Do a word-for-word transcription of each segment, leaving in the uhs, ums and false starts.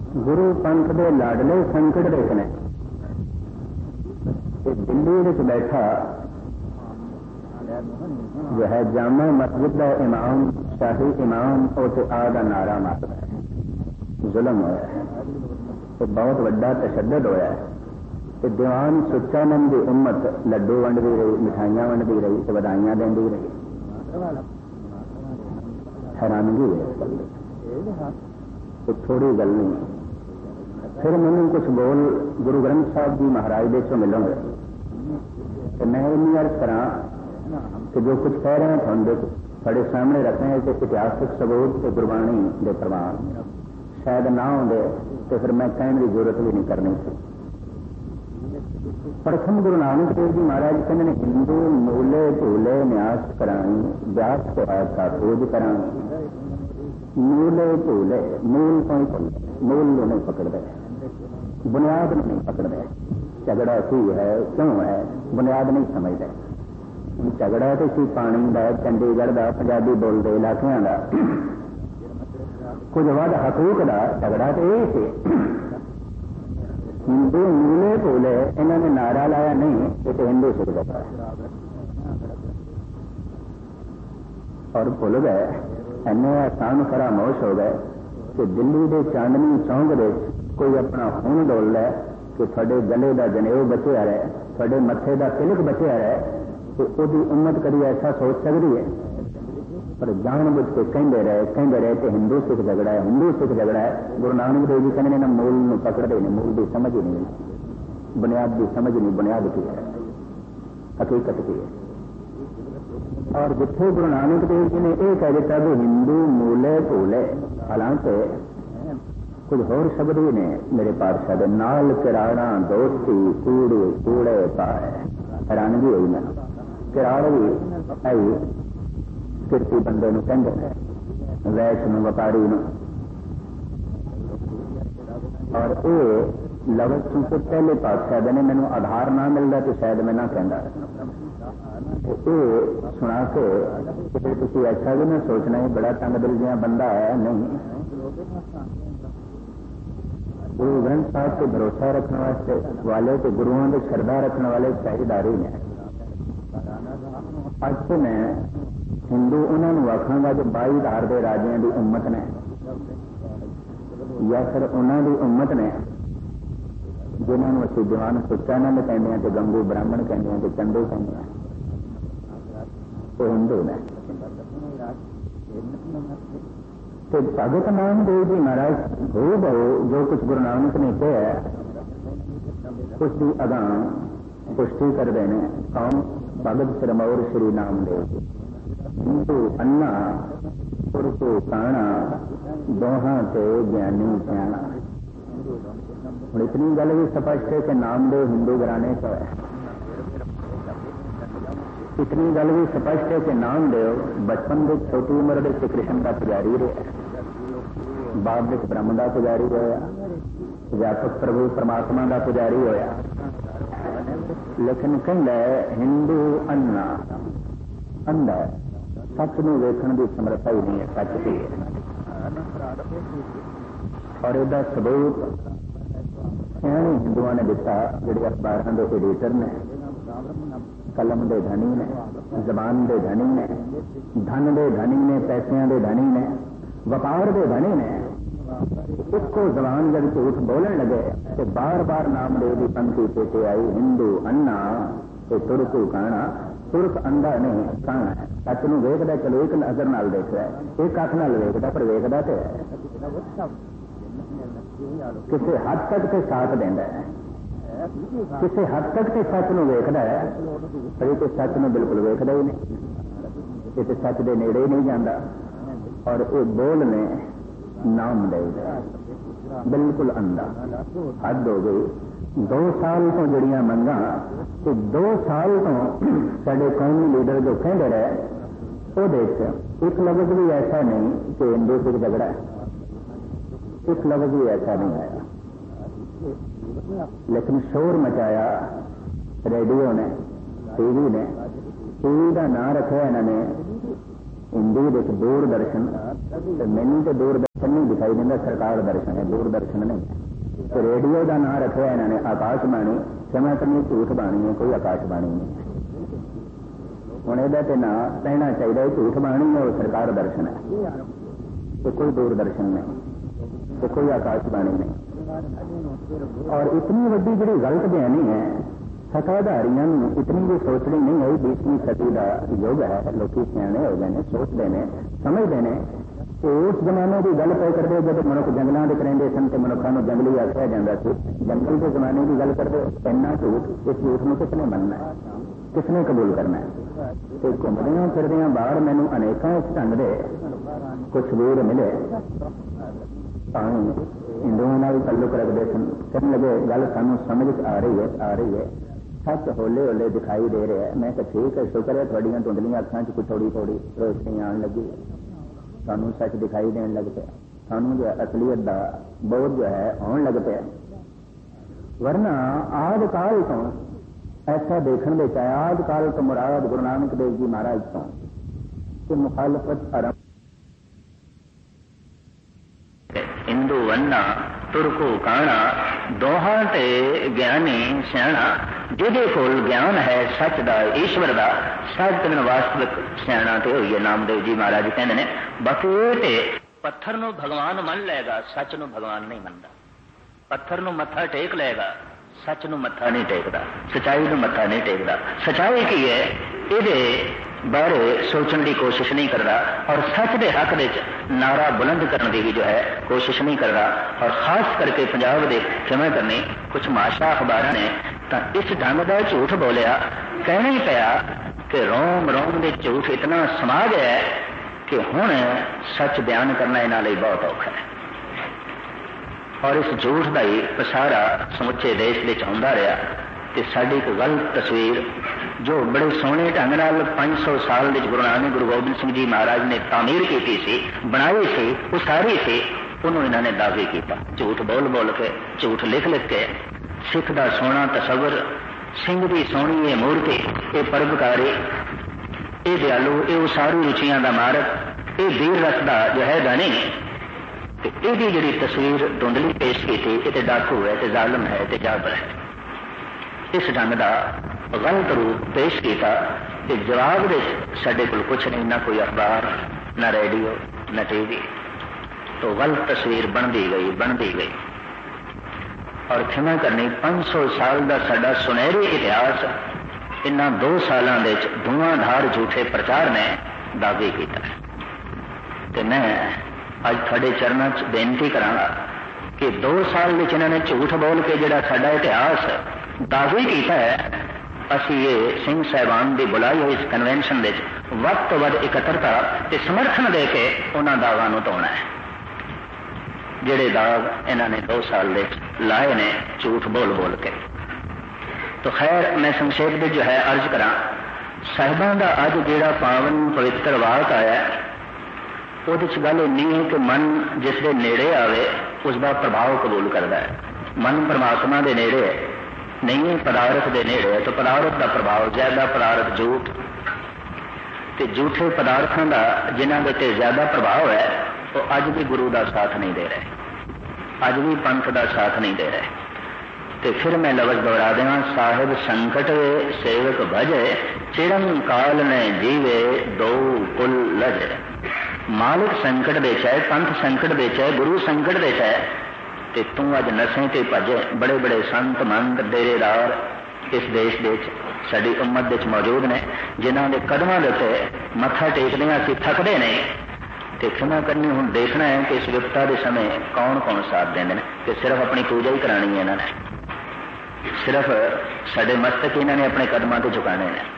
गुरु पंथ के लाडले संकट देख ने दिल्ली में बैठा जो है जामा मस्जिद का इमाम शाही इमाम उसे आ का नारा मारता है। जुल्म होया है तो बहुत बड़ा तशद्दद होया है। तो दीवान सुच्चानंद की उम्मत लड्डू वंडती रही, मिठाइयां वंडती रही, तो बधाइयां देंदी रही। हैरानगी है तो थोड़ी गल नहीं। फिर मैंने कुछ बोल गुरु ग्रंथ साहब जी महाराज दे चो मिलोगे तो मैं इन्नी अर्ज करा कि जो कुछ कह रहे हैं थोड़े थोड़े सामने रखते हैं कि इतिहासिक सबूत तो गुरबाणी के प्रमाण शायद ना होंगे तो फिर मैं कहने की जरूरत भी नहीं करनी थी। प्रथम गुरु नानक देव जी महाराज कहते हैं हिंदू मूले झूले न्यास करानी व्यास को का खोज करानी। मूले झूले मूल को मूल नहीं पकड़ते, बुनियाद नहीं पकड़ते। झगड़ा की है क्यों है बुनियाद नहीं समझते। झगड़ा तो सी पानी का चंडीगढ़ का पंजाबी बोलते इलाकों का कुछ वध हकूक का झगड़ा तो यही से हिंदू मूले भूले इन्होंने नारा लाया नहीं ये तो हिंदू सिख जाता है और भूल गए इन्ने आसान फरामोश हो गए कि दिल्ली के चांदनी चौंक दे कोई अपना खून डोल लै कि थोड़े गले का जनेऊ बचिया रहे, थोड़े मत्थे का तिलक बचिया रहे तो वही उम्मत कभी ऐसा सोच सकती है। पर जान बुझ के कहते रहे कहते रहे कि हिंदू सिख झगड़ा है, हिंदू सिख झगड़ा है। गुरु नानक देव जी कहते हैं मूल में पकड़ते नहीं, मूल की समझ ही नहीं, बुनियाद की समझ नहीं, बुनियाद की है हकीकत की है। और जिथे गुरु नानक देव जी ने यह कह दिता कि हिंदू मूले भूले, हालांकि कुछ होर शब्द भी ने मेरे पातशाह नाल किराड़ा दोस्ती कूड़े कूड़े पाए। हैरानगी हुई मैं किराड़ भी आई किरती बंदे नूं कहंदे ने वैश नूं व्यापारी नूं। और ये लफ्ज चूंकि पहले पातशाह ने मैनू आधार ना मिलता तो शायद मैं ना कहता। ये सुना के तुम ऐसा भी ना सोचना ही बड़ा तंग दिल जिहा बंदा है, नहीं। गुरु ग्रंथ साहब से भरोसा रखने वास्ते वाले तो गुरुओं के श्रद्धा रखने वाले चाहिदारी ने। अज मैं हिंदू उन्होंने आखांगा जो बाई धार के राजियां की उम्मत ने या फिर उन्होंने उम्मत ने जिन्होंने असं दीवान सुच्चानंद कहते हैं तो गंगू ब्राह्मण कहते हैं तो चंदू कहते हैं वो हिंदू ने। तो भगत नामदेव जी महाराज हो बहु जो कुछ गुरु नानक ने कहा उसकी अगां पुष्टि करते हैं कौन भगत सिरमौर श्री नामदेव जी। हिंदू अन्ना पुरखू काणा दोहां से ज्ञानी सियाणा। और इतनी गल भी स्पष्ट है कि नामदेव हिंदू घराने का है। इतनी गल भी स्पष्ट है कि नामदेव बचपन में छोटी उम्र के श्री कृष्ण का पुजारी रहा, बाद में ब्रह्म का पुजारी होया, व्यापक प्रभु परमात्मा का पुजारी होया। लेकिन कहता है हिंदू अन्ना अंधा सच में वेखण की समर्था ही नहीं है, सच की है। और इसका सबूत सियाणे हिंदुओं ने दिता जिहड़े अखबारों के एडिटर ने, कलम के धनी ने, जबान के धनी ने, धन के धनी ने, पैसों के धनी ने, व्यापार के धनी ने। इसको जबान जब झूठ बोलने लगे तो बार बार नामदेव की पंक्ति पेटे आई हिंदू अन्ना तो तुरकू काणा। तुरक अंधा नहीं काणा है, सच नूं वेखदा चलो एक नजर नाल देखदा है, एक अख नाल वेखदा पर वेखदा तो है किसी हद तक तो साथ देंदा है, किसी हद तक तो सच नूं वेखदा है पर ये तो सच नूं बिल्कुल वेखदा ही नहीं, ये तो सच के नेड़े ही नहीं जाता। और ये बोल ने नामदेव बिल्कुल अंधा हद हो गई। दो साल तो जड़ियां मंगा तो दो साल तो साडे कौमी लीडर जो कहते रहे वो देख एक लफ्ज भी ऐसा नहीं कि हिंदू सिख झगड़ा है, एक लफ्ज भी ऐसा नहीं आया। लेकिन शोर मचाया रेडियो ने, टीवी ने, टीवी का नाम रखा इन्होंने हिंदी विच दूरदर्शन, मैनू तो दूरदर्शन नहीं दिखाई देता, सरकार दर्शन है, दूरदर्शन नहीं। तो रेडियो का नाम रखा इन्होंने आकाशबाणी, क्षमा करनी झूठ बाणी है, कोई आकाशबाणी नहीं। हुण इहदा ते नाम कहना चाहिए झूठ बाणी है, वो सरकार दर्शन है, तो कोई दूरदर्शन नहीं, तो कोई आकाशबाणी नहीं। और इतनी वड्डी जिहड़ी गलत बयानी है सत्ताधारियों इतनी भी सोचनी नहीं आई। बीसवीं सदी का युग है, लोग सियाने हो गए, सोचते हैं, समझते हैं। तो उस जमाने की गल पे करते जब मनुख जंगलों के करेंगे सन तो मनुखों को जंगली आख्या जाता है। जंगल के जमाने की गल करते इन्ना झूठ, इस झूठ में किसने मनना है, किसने कबूल करना है। तो घूमदिया फिरदिया बाहर मैनू अनेकों इस ढंग के कुछ वीर मिले, हिंदुओं भी तल्लुक रखते सन। कहने लगे गल सानू समझ आ रही है, आ रही है, सच होले होले दिखाई दे रहा है। मैं तो ठीक है, शुक्र है थोड़ियां धुंधलियां अखां च कुछ थोड़ी थोड़ी रोशनी आने लगी, सानू सच दिखाई देने लग पाया, सानू जो असलियत का बोध जो है आने लग पाया। वरना आद काल तो ऐसा देखने में आया, आद काल तो मुराद गुरु नानक देव जी महाराज तो कि मुखालफत आरंभ हिंदू वन्ना तुरको काना दोहां ते ज्ञानी सियाणा, जिहदे कोल ज्ञान है सच दा ईश्वर दा, सच ते वास्तविक सियाणा ते होइए। नामदेव जी महाराज कहते हैं बाकी ते पत्थर नूं भगवान मन लेगा, सच नूं भगवान नहीं मनदा। पत्थर नूं मत्था टेक लेगा, सच नूं मत्था नहीं टेकदा, सच्चाई नूं मत्था नहीं टेकदा। सच्चाई की है इहदे बारे सोचने की कोशिश नहीं करता, और सच के हक में नारा बुलंद करने की भी जो है कोशिश नहीं करता। और खास करके पंजाब के क्षमा करनी कुछ माशा अखबार ने तो इस ढंग का झूठ बोलिया, कहना ही पाया कि रोम रोम के झूठ इतना समा गया है कि हुण सच बयान करना इन्हां लई बहुत औखा है। और इस झूठ का ही पसारा समुचे देश में आउंदा रहा कि साडी एक गलत तस्वीर जो बड़े सोहने ढंग नाल पांच सौ साल के गुरु नानक गुरु गोबिंद सिंह जी महाराज ने तामीर की सी, बनाई सी, उसारी सी, उन्होंने इन्होंने दावे किया झूठ बोल बोल के, झूठ लिख लिख के। सिख का सोहना तसवर, सिंह की सोहनी ये मूर्ति, ये परोपकारी, ये दयालु, ये उसारू रुचियां का मारक, ये वीर रस का जो है गाने, यही जी तस्वीर धुंधली पेश की थी, ये डाकू है, ते जालम है, ते जाबर है। इस ढंग का गलत रूप पेश किया कि जवाब दे साडे कोल कुछ नहीं, ना कोई अखबार, ना रेडियो, ना टीवी। तो गलत तस्वीर बनती गई बनती गई। और क्षमा करनी पांच सौ साल का साडा सुनहरी इतिहास इन्हां दो सालों के धुआंधार झूठे प्रचार ने दावे किया। तो मैं अज थोड़े चरणों च बेनती करांगा कि दो साल में इन्होंने झूठ बोल के जिहड़ा साडा इतिहास दावे किया है, असी ये सिंह साहिबान की बुलाई हुई इस कन्वेंशन के वध तो वध इकट्ठता ते समर्थन दे के उन्होंने दावां नूं धोना है, जिहड़े दाग इन्होंने दो साल दे लाए ने झूठ बोल बोल के। तो खैर मैं संक्षेप में जो है अर्ज करा, साहिबान का अज जिहड़ा पावन पवित्र वाक आया उहदे च गल इन्नी है कि मन जिसके नेड़े आवे उसका प्रभाव कबूल करता है। मन परमात्मा के नेड़े नहीं है, पदार्थ के नेड़े है, तो पदार्थ का प्रभाव ज्यादा, पदार्थ झूठ ते झूठे पदार्थों का जिन्हों के उत्ते ज्यादा प्रभाव है वो अज भी गुरु का साथ नहीं दे रहे, अज भी पंथ का साथ नहीं दे रहे। तो फिर मैं लफ्ज दोहरा देवां, साहिब संकट वे सेवक भजे, चिरम काल ने जीवे दो कुल लजे। मालिक संकट दे चाहे, पंथ संकट दे चाहे, गुरु संकट दे चाहे, ते तू अज नशे ते भजे। बड़े बड़े संत मंत डेरेदार इस देश के साडी उम्मत दे मौजूद ने, जिन्हों के कदमों के उत्ते मत्था टेकदे असीं थकदे नहीं। तो क्षमा करनी हुण देखना है कि इस विपता के समय कौन कौन साथ देंदे ने, कि सिर्फ अपनी पूजा ही करानी है इन्होंने, सिर्फ साडे मस्तक इन्होंने अपने कदमों से झुकाने ने,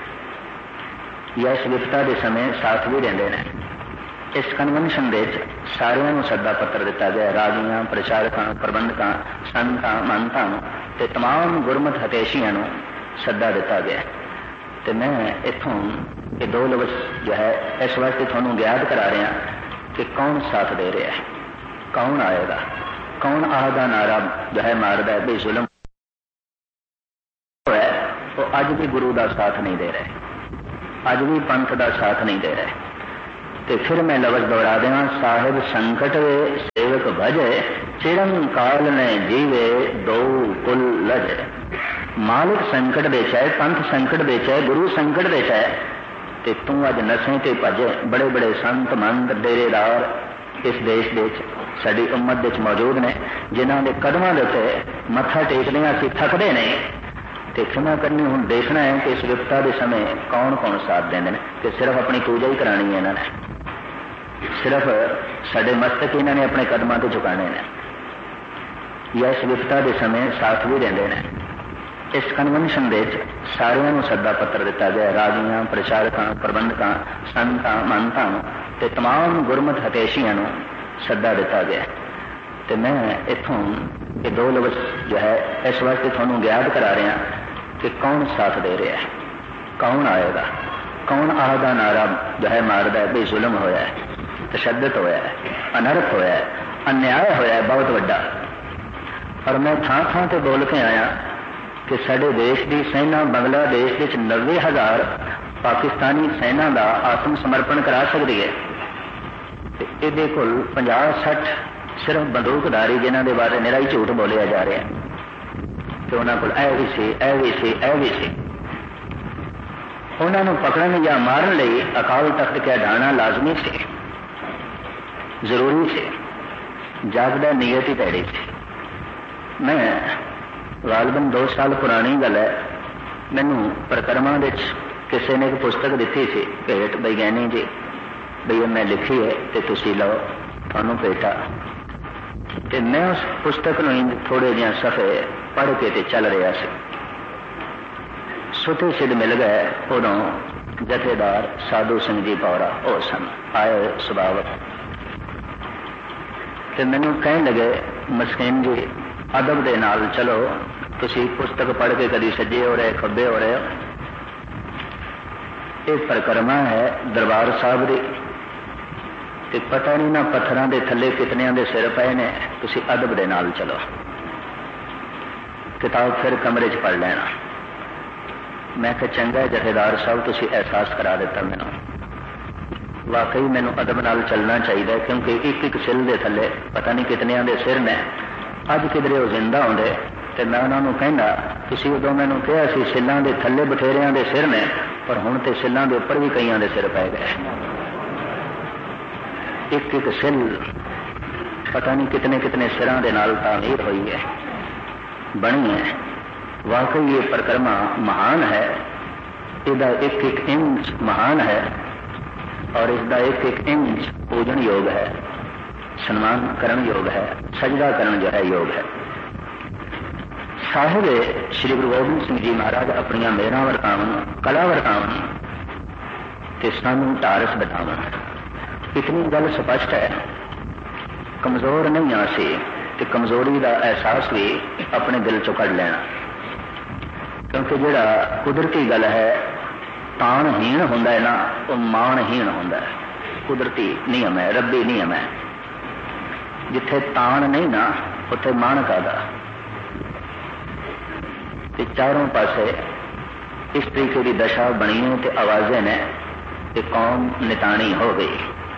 या इस विपता के समय साथ भी देंदे ने। इस कन्वेंशन के सारिਆਂ ਨੂੰ सद्दा पत्र दिता गया, राजियां, प्रचारकों, प्रबंधकों, संतां, महंतां ते तमाम गुरमत हतेशियां ਨੂੰ सद्दा दिता गया। तो मैं इत्थों ये दो लफ्ज जो है इस वास्ते तुहानूं याद करा रहा कि कौन साथ दे रहा है, कौन आएगा, कौन आहदा नारा जो है मारदा है भी जुल्म है, वो अज भी गुरु का साथ नहीं दे रहे, अज भी पंथ का साथ नहीं दे रहे। ਤੇ ਫਿਰ ਮੈਂ ਲਫ਼ਜ਼ ਦੁਹਰਾ ਦੇਵਾਂ, ਸਾਹਿਬ ਸੰਕਟ ਵੇ ਸੇਵਕ ਭਜੇ, ਚਿਰੰ ਕਾਲ ਨੇ ਜੀਵੇ ਦੋ ਕੁਲ ਲਜੇ। ਮਾਲਿਕ ਸੰਕਟ ਵਿੱਚ ਹੈ, ਪੰਥ ਸੰਕਟ ਵਿੱਚ ਹੈ, ਗੁਰੂ ਸੰਕਟ ਵਿੱਚ ਹੈ, ਤੇ ਤੂੰ ਅੱਜ ਨਸ਼ੇ ਤੇ ਭਜੇ। ਬੜੇ ਬੜੇ ਸੰਤ ਮੰਤ ਡੇਰੇਦਾਰ ਇਸ ਦੇਸ਼ ਦੇ ਵਿੱਚ ਸਾਡੀ ਉਮਤ ਵਿੱਚ ਮੌਜੂਦ ਨੇ, ਜਿਨ੍ਹਾਂ ਦੇ ਕਦਮਾਂ ਦੇ ਉੱਤੇ ਮੱਥਾ ਟੇਕਦੇ ਹਾਂ ਅਸੀਂ, ਥੱਕਦੇ ਨਹੀਂ। ਤੇ ਖਿਮਾ ਕਰਨੀ, ਹੁਣ ਦੇਖਣਾ ਹੈ ਕਿ ਇਸ ਵਿਪਤਾ ਦੇ ਸਮੇਂ ਕੌਣ ਕੌਣ ਸਾਥ ਦਿੰਦੇ ਨੇ, ਕਿ ਸਿਰਫ ਆਪਣੀ ਪੂਜਾ ਹੀ ਕਰਾਣੀ ਹੈ ਇਹਨਾਂ ਨੇ, ਸਿਰਫ ਸਾਡੇ ਮਸਤਕ ਇਹਨਾਂ ਨੇ ਆਪਣੇ ਕਦਮਾਂ ਤੇ ਝੁਕਾਣੇ ਨੇ, ਜਾਂ ਇਸ ਵਿਪਤਾ ਦੇ ਸਮੇਂ ਸਾਥ ਵੀ ਦਿੰਦੇ ਨੇ। ਇਸ ਕਨਵੈਨਸ਼ਨ ਦੇ ਵਿੱਚ ਸਾਰਿਆਂ ਨੂੰ ਸੱਦਾ ਪੱਤਰ ਦਿੱਤਾ ਗਿਆ, ਰਾਜੀਆਂ, ਪ੍ਰਚਾਰਕਾਂ, ਪ੍ਰਬੰਧਕਾਂ, ਸੰਤਾਂ, ਮੰਤਾਂ ਨੂੰ ਤੇ ਤਮਾਮ ਗੁਰਮਤ ਹਤੇਸ਼ੀਆਂ ਨੂੰ ਸੱਦਾ ਦਿੱਤਾ ਗਿਆ। ਤੇ ਮੈਂ ਇੱਥੋਂ ਇਹ ਦੋ ਲਫ਼ਜ਼ ਜੋ ਹੈ ਇਸ ਵਾਸਤੇ ਤੁਹਾਨੂੰ ਗਿਆਤ ਕਰਾ ਰਿਹਾ ਕਿ ਕੌਣ ਸਾਥ ਦੇ ਰਿਹਾ ਹੈ, ਕੌਣ ਆਏਗਾ, ਕੌਣ ਆਹ ਦਾ ਨਾਰਾ ਜੋ ਹੈ ਮਾਰਦਾ ਹੈ ਵੀ ਜ਼ੁਲਮ ਹੋਇਆ ਹੈ, ਤਸ਼ੱਦਦ ਹੋਇਆ ਹੈ, ਅਨਰਥ ਹੋਇਆ ਹੈ, ਅਨਿਆਏ ਹੋਇਆ ਹੈ ਬਹੁਤ ਵੱਡਾ। ਔਰ ਮੈਂ ਥਾਂ ਥਾਂ ਤੇ ਬੋਲ ਕੇ ਆਇਆ ਕਿ ਸਾਡੇ ਦੇਸ਼ ਦੀ ਸੈਨਾ ਬੰਗਲਾਦੇਸ਼ ਵਿੱਚ ਨੱਬੇ ਹਜ਼ਾਰ ਪਾਕਿਸਤਾਨੀ ਸੈਨਾ ਦਾ ਆਤਮ ਸਮਰਪਣ ਕਰਾ ਸਕਦੀ ਹੈ, ਤੇ ਇਹਦੇ ਕੋਲ ਪੰਜਾਹ ਸੱਠ ਸਿਰਫ ਬੰਦੂਕਧਾਰੀ ਜਿਨ੍ਹਾਂ ਦੇ ਬਾਰੇ ਨਿਰਾ ਹੀ ਝੂਠ ਬੋਲਿਆ ਜਾ ਰਿਹਾ ਕਿ ਉਹਨਾਂ ਕੋਲ ਇਹ ਵੀ ਸੀ, ਇਹ ਵੀ ਸੀ, ਇਹ ਵੀ ਸੀ। ਉਹਨਾਂ ਨੂੰ ਪਕੜਨ ਜਾਂ ਮਾਰਨ ਲਈ ਅਕਾਲ ਤਖਤ ਕੇ ਢਾਣਾ ਲਾਜ਼ਮੀ ਸੀ, ਜ਼ਰੂਰੀ ਸੀ, ਜਾਗਦਾ ਨੀਅਤ ਹੀ ਪੈੜੀ ਸੀ। ਮੈਂ ਗਾਲਬਨ ਦੋ ਸਾਲ ਪੁਰਾਣੀ ਗੱਲ ਹੈ, ਮੈਨੂੰ ਪ੍ਰਕਰਮਾਂ ਵਿੱਚ ਕਿਸੇ ਨੇ ਇੱਕ ਪੁਸਤਕ ਦਿੱਤੀ ਸੀ ਭੇਟ, ਵਿਗਿਆਨੀ ਜੀ ਬਈ ਮੈਂ ਲਿਖੀ ਹੈ ਤੇ ਤੁਸੀਂ ਲਓ, ਤੁਹਾਨੂੰ ਭੇਟਾ। ਤੇ ਮੈਂ ਉਸ ਪੁਸਤਕ ਨੂੰ ਥੋੜੇ ਜਿਹੇ ਸਫ਼ੇ ਪੜ੍ਹ ਕੇ ਤੇ ਚੱਲ ਰਿਹਾ ਸੀ। ਸੁਤੇ ਸਿੱਧ ਮਿਲ ਗਏ ਉਦੋਂ ਜਥੇਦਾਰ ਸਾਧੂ ਸਿੰਘ ਜੀ ਪੌਰਾ, ਉਹ ਸਨ ਆਏ ਸੁਭਾਵਕ, ਤੇ ਮੈਨੂੰ ਕਹਿਣ ਲੱਗੇ ਮਸਕੀਨ ਜੀ ਅਦਬ ਦੇ ਨਾਲ ਚਲੋ, ਤੁਸੀਂ ਪੁਸਤਕ ਪੜ੍ਹ ਕੇ ਕਦੀ ਸੱਜੇ ਹੋ ਰਹੇ ਖੱਬੇ ਹੋ ਰਹੇ ਹੋ, ਇਹ ਪਰਿਕਰਮਾ ਹੈ ਦਰਬਾਰ ਸਾਹਿਬ ਦੀ, ਤੇ ਪਤਾ ਨਹੀਂ ਨਾ ਪੱਥਰਾਂ ਦੇ ਥੱਲੇ ਕਿਤਨਿਆਂ ਦੇ ਸਿਰ ਪਏ ਨੇ, ਤੁਸੀਂ ਅਦਬ ਦੇ ਨਾਲ ਚਲੋ। ਕਿਤਾਬ ਫਿਰ ਕਮਰੇ 'ਚ ਪੜ੍ਹ ਲੈਣਾ। ਮੈਂ ਕਿਹਾ ਚੰਗਾ ਜਥੇਦਾਰ ਸਾਹਿਬ, ਤੁਸੀਂ ਅਹਿਸਾਸ ਕਰਾ ਦਿੱਤਾ ਮੈਨੂੰ, ਵਾਕਈ ਮੈਨੂੰ ਅਦਬ ਨਾਲ ਚੱਲਣਾ ਚਾਹੀਦਾ, ਕਿਉਂਕਿ ਇੱਕ ਇੱਕ ਸਿਲ ਦੇ ਥੱਲੇ ਪਤਾ ਨਹੀਂ ਕਿਤਨਿਆਂ ਦੇ ਸਿਰ ਨੇ। ਅੱਜ ਕਿਧਰੇ ਉਹ ਜ਼ਿੰਦਾ ਹੁੰਦੇ ਤੇ ਮੈਂ ਉਹਨਾਂ ਨੂੰ ਕਹਿੰਦਾ, ਤੁਸੀਂ ਉਦੋਂ ਮੈਨੂੰ ਕਿਹਾ ਸੀ ਸਿੱਲਾਂ ਦੇ ਥੱਲੇ ਬਥੇਰਿਆਂ ਦੇ ਸਿਰ ਨੇ, ਪਰ ਹੁਣ ਤੇ ਸਿੱਲਾਂ ਦੇ ਉੱਪਰ ਵੀ ਕਈਆਂ ਦੇ ਸਿਰ ਪੈ ਗਏ। ਇੱਕ ਇੱਕ ਸਿਲ ਪਤਾ ਨਹੀਂ ਕਿਤਨੇ ਕਿਤਨੇ ਸਿਰਾਂ ਦੇ ਨਾਲ ਤਾਮੀਰ ਹੋਈ ਹੈ, ਬਣੀ ਹੈ। ਵਾਕਈ ਇਹ ਪ੍ਰਕਰਮਾ ਮਹਾਨ ਹੈ, ਇਹਦਾ ਇੱਕ ਇੱਕ ਇੰਚ ਮਹਾਨ ਹੈ, ਔਰ ਇਸਦਾ ਇੱਕ ਇੱਕ ਇੰਚ ਪੂਜਣ ਯੋਗ ਹੈ, ਸਨਮਾਨ ਕਰਨ ਯੋਗ ਹੈ, ਸਜਦਾ ਕਰਨ ਜੋ ਹੈ ਯੋਗ ਹੈ। ਸਾਹਿਬ ਸ਼੍ਰੀ ਗੁਰੂ ਗੋਬਿੰਦ ਸਿੰਘ ਜੀ ਮਹਾਰਾਜ ਆਪਣੀਆਂ ਮਿਹਰਾਂ ਵਰਤਾਵਣ, ਕਲਾ ਵਰਤਾਵਣ ਤੇ ਸਾਨੂੰ ਢਾਰਸ ਬਤਾਵਣ। ਇਤਨੀ ਗੱਲ ਸਪਸ਼ਟ ਹੈ, ਕਮਜ਼ੋਰ ਨਹੀਂ ਆ ਸੀ ਤੇ ਕਮਜ਼ੋਰੀ ਦਾ ਅਹਿਸਾਸ ਵੀ ਆਪਣੇ ਦਿਲ ਚੋਂ ਕੱਢ ਲੈਣਾ, ਕਿਉਂਕਿ ਜਿਹੜਾ ਕੁਦਰਤੀ ਗੱਲ ਹੈ ਤਾਣਹੀਣ ਹੁੰਦਾ ਹੈ ਨਾ, ਉਹ ਮਾਣਹੀਣ ਹੁੰਦਾ ਹੈ। ਕੁਦਰਤੀ ਨਿਯਮ ਹੈ, ਰੱਬੀ ਨਿਯਮ ਹੈ। ਜਿੱਥੇ ਤਾਣ ਨਹੀਂ ਨਾ ਉੱਥੇ ਮਾਣ ਕਾਹਦਾ। ਤੇ ਚਾਰੋਂ ਪਾਸੇ ਇਸ ਤਰੀਕੇ ਦੀ ਦਸ਼ਾ ਬਣੀ ਹੈ ਤੇ ਆਵਾਜ਼ੇ ਨੇ ਕਿ ਕੌਮ ਨਿਤਾਣੀ ਹੋ ਗਈ।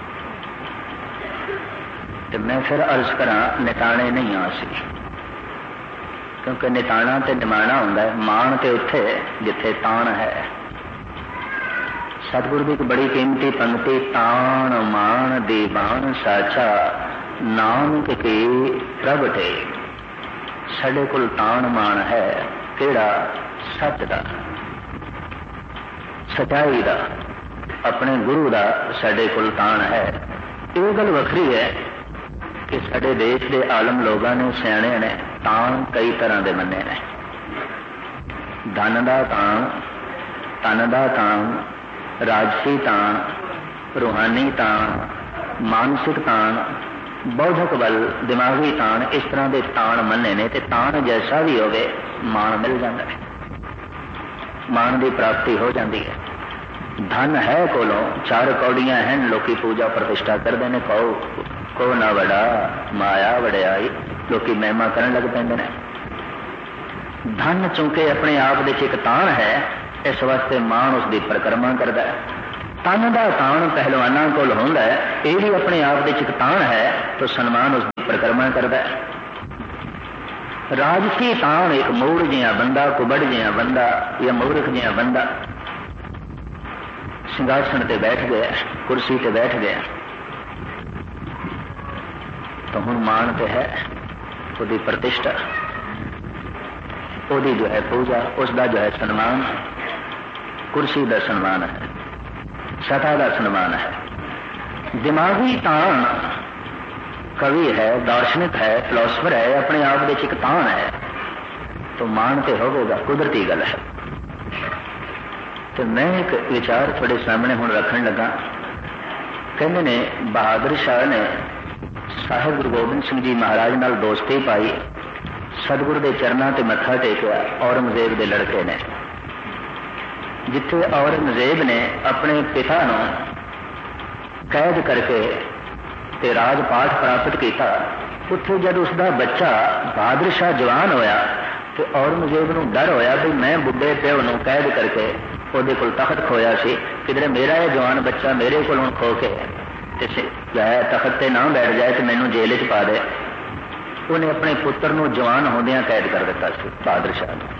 ਤੇ ਮੈਂ ਫਿਰ ਅਰਜ਼ ਕਰਾਂ, ਨਿਤਾਣੇ ਨਹੀਂ ਆ ਸੀ, ਕਿਉਂਕਿ ਨਿਤਾਣਾ ਤੇ ਨਿਮਾਣਾ ਹੁੰਦਾ ਹੈ, ਮਾਣ ਤੇ ਉੱਥੇ ਜਿੱਥੇ ਤਾਣ ਹੈ। ਸਤਿਗੁਰੂ ਦੀ ਇੱਕ ਬੜੀ ਕੀਮਤੀ ਪੰਕਤੀ, ਤਾਣ ਮਾਣ ਦੀਵਾਨ ਸਾਚਾ ਨਾਨਕ ਕੀ ਪ੍ਰਗਟੇ। ਸਾਡੇ ਕੋਲ ਤਾਣ ਮਾਣ ਹੈ ਕਿਹੜਾ? ਸੱਚ ਦਾ, ਸਚਾਈ ਦਾ, ਆਪਣੇ ਗੁਰੂ ਦਾ ਸਾਡੇ ਕੋਲ ਤਾਣ ਹੈ। ਇਹ ਗੱਲ ਵੱਖਰੀ ਹੈ ਕਿ ਸਾਡੇ ਦੇਸ਼ ਦੇ ਆਲਮ ਲੋਕਾਂ ਨੇ, ਸਿਆਣਿਆਂ ਨੇ ਤਾਣ ਕਈ ਤਰ੍ਹਾਂ ਦੇ ਮੰਨੇ ਨੇ। ਧਨ ਦਾ ਤਾਣ, ਤਨ ਦਾ ਤਾਣ, ਰਾਜਸੀ ਤਾਣ, ਰੂਹਾਨੀ ਤਾਣ, ਮਾਨਸਿਕ ਤਾਣ, ਬੌਧਕ ਬਲ, ਦਿਮਾਗੀ ਤਾਣ, ਇਸ ਤਰ੍ਹਾਂ ਦੇ ਤਾਣ ਮੰਨੇ ਨੇ। ਤੇ ਤਾਣ ਜੈਸਾ ਵੀ ਹੋਵੇ ਮਾਣ ਮਿਲ ਜਾਂਦਾ ਹੈ, ਮਾਣ ਦੀ ਪ੍ਰਾਪਤੀ ਹੋ ਜਾਂਦੀ ਹੈ। ਧਨ ਹੈ ਕੋਲੋਂ, ਚਾਰ ਕੌੜੀਆਂ ਹਨ, ਲੋਕੀ ਪੂਜਾ ਪ੍ਰਤਿਸ਼ਠਾ ਕਰਦੇ ਨੇ, ਕਹੋ ਕੋ ਨਾ ਵੜਾ ਮਾਇਆ ਵੜਿਆਈ, ਲੋਕੀ ਮਹਿਮਾ ਕਰਨ ਲੱਗ ਪੈਂਦੇ ਨੇ। ਧਨ ਚੁੰਕੇ ਆਪਣੇ ਆਪ ਦੇ ਚ ਇੱਕ ਤਾਣ ਹੈ, ਇਸ ਵਾਸਤੇ ਮਾਣ ਉਸ ਦੀ ਪਰਿਕਰਮਾ ਕਰਦਾ ਹੈ। तन का ताण पहलवानों को होंदा है, ये भी अपने आप में एक ताण है, तो सन्मान उसकी परिक्रमा करता है। राजसी ताण एक मूड़ जिहा बंदा, कुबड़ जिहा बंदा या मूर्ख जिहा बंदा सिंघासन ते बैठ गया, कुर्सी ते बैठ गया, तो हुण मान ते है, उसकी प्रतिष्ठा, उसकी जो है पूजा, उसका जो है सन्मान, कुर्सी का सन्मान है, सता का सन्मान है। दिमागी ताण कवि है, दार्शनिक है, फिलोसफर है, अपने आप में एक ताण है, तो मान तो होगा, कुदरती गल है। तो मैं एक विचार थोड़े सामने हुण रखन लगा। कहते ने बहादुर शाह ने साहिब गुरु गोबिंद सिंह जी महाराज नाल दोस्ती पाई, सतगुरु के चरणों ते मत्था टेकिया औरंगजेब के लड़के ने, जिथे औरंगजेब ने अपने पिता नूं कैद करके ते राजपाठ प्राप्त किया, उत्थे जब उसका बच्चा बहादुर शाह जवान होया तो औरंगजेब नूं डर होया भी मैं बुढ़े प्यो नूं कैद करके ਉਹਦੇ ਕੋਲ तखत खोया सी, किधरे मेरा यह जवान बच्चा मेरे को खो के तखत से ना बैठ जाए तो मैनू जेल च पा दे। उन्हें अपने पुत्र नूं जवान होंदियां कैद कर दिता सी बहादुर शाह ने।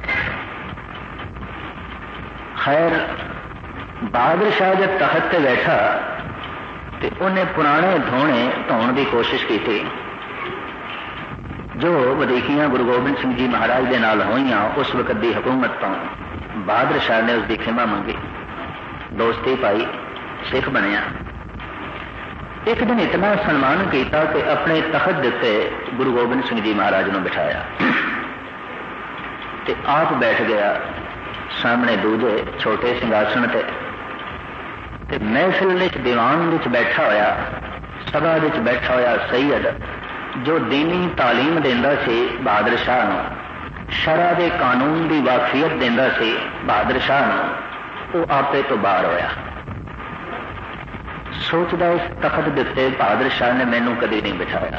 खैर बहादुर शाह जब तखत से बैठा तो उन्हें पुराने धोने धोने की कोशिश की थी जो वधीकियां गुरु गोबिंद सिंह जी महाराज के नाल होईयां उस वक्त की हुकूमत तो। बहादुर शाह ने उसकी खिमा मंगी, दोस्ती पाई, सिख बनया। एक दिन इतना सन्मान किया कि अपने तखत दिते गुरु गोबिंद सिंह जी महाराज ने बिठाया ते आप बैठ गया सामने दूजे छोटे सिंघासन ते, ते महफिल विच दीवान विच बैठा होया, सभा विच बैठा होया सैयद जो दीनी तालीम देंदा सी बहादुर शाह नूं, शरा के कानून की वाकफियत देंदा सी बहादुर शाह नूं, वो आपे तो बाहर होया। सोचदा इस तखत दिते बहादुर शाह ने मैनू कभी नहीं बिठाया,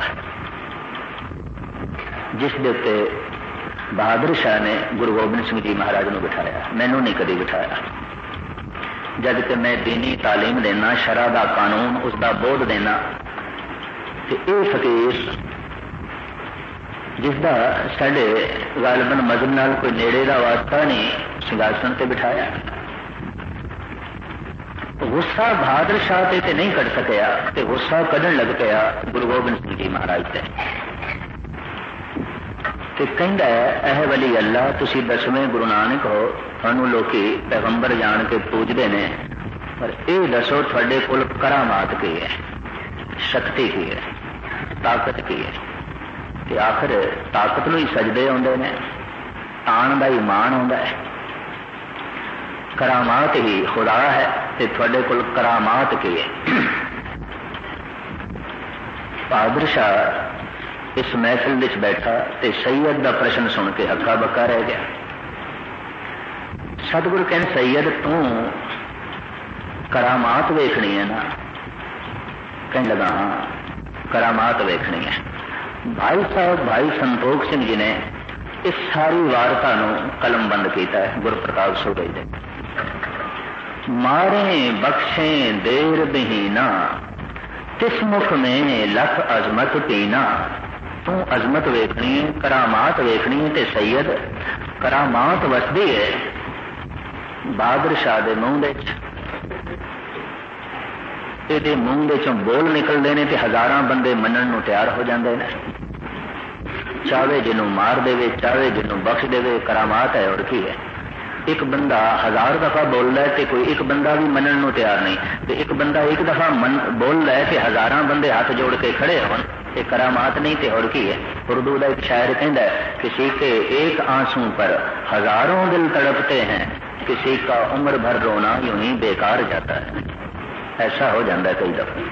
जिस दे उत्ते बहादुर शाह ने गुरु गोबिंद सिंह जी महाराज को बिठाया, मैनू नहीं कभी बिठाया। जब कि मैं दीनी तालीम देना, शरा का कानून उसका बोध देना, तो ये फकीर जिसका साढ़े गालबन मजहब नाल कोई नेड़े का वास्ता नहीं, सिंघासन से बिठाया। गुस्सा बहादुर शाह ते ते नहीं कट सकिया, ते गुस्सा कढ़न लग गया गुरु गोबिंद सिंह जी महाराज से। ते कहंदा है एह वली अल्लाह तुसी दसवें गुरु नानक हो, तुहानू लोकी पैगंबर जान के पूजते ने, पर यह दसो तुहाडे कोल करामात की है, शक्ति की है, ताकत की है। ते आखिर ताकत नूं ही सजदे आउंदे ने, ताण दा ही मान आउंदा है, करामात ही खुदा है, ते तुहाडे कोल करामात की है। बहादुर शाह इस महफिल विच बैठा ते सैयद का प्रश्न सुन के हक्का बक्का रह गया। सतगुरु कहन सैयद तू करामात वेखनी है ना? कहने लगा हाँ करामात वेखनी है। भाई साहब भाई संतोख सिंह जी ने इस सारी वार्ता नूं कलमबंद किया है गुरु प्रताप सूबे दे। मारे बख्शे देर बहीना तिस मुख में लख अजमत पीना। तू अजमत वेखनी है, करामात वेखनी है, ते सैयद करामात वसदी है बहादुर शाह दे मूँह दे च। ਇਹਦੇ ਮੂੰਹ ਦੇ ਚੋਂ ਬੋਲ ਨਿਕਲਦੇ ਨੇ ਤੇ ਹਜ਼ਾਰਾਂ ਬੰਦੇ ਮੰਨਣ ਨੂੰ ਤਿਆਰ ਹੋ ਜਾਂਦੇ ਨੇ। ਚਾਹੇ ਜਿਹਨੂੰ ਮਾਰ ਦੇਵੇ, ਚਾਹੇ ਜਿਹਨੂੰ ਬਖਸ਼ ਦੇਵੇ, ਕਰਾਮਾਤ ਹੈ। और की है? एक बंदा हजार दफा बोल रहा है तो कोई एक बंदा भी मनन को तैयार नहीं, तो एक बंदा एक दफा मन बोल रहा है तो हजारा बंदे हाथ जोड़ के खड़े हो, करामात नहीं तो और की है? उर्दू का एक शायर कहता है किसी के एक आंसू पर हजारों दिल तड़पते हैं, किसी का उम्र भर रोना यूं ही बेकार जाता है। ऐसा हो जाता है कई दफा।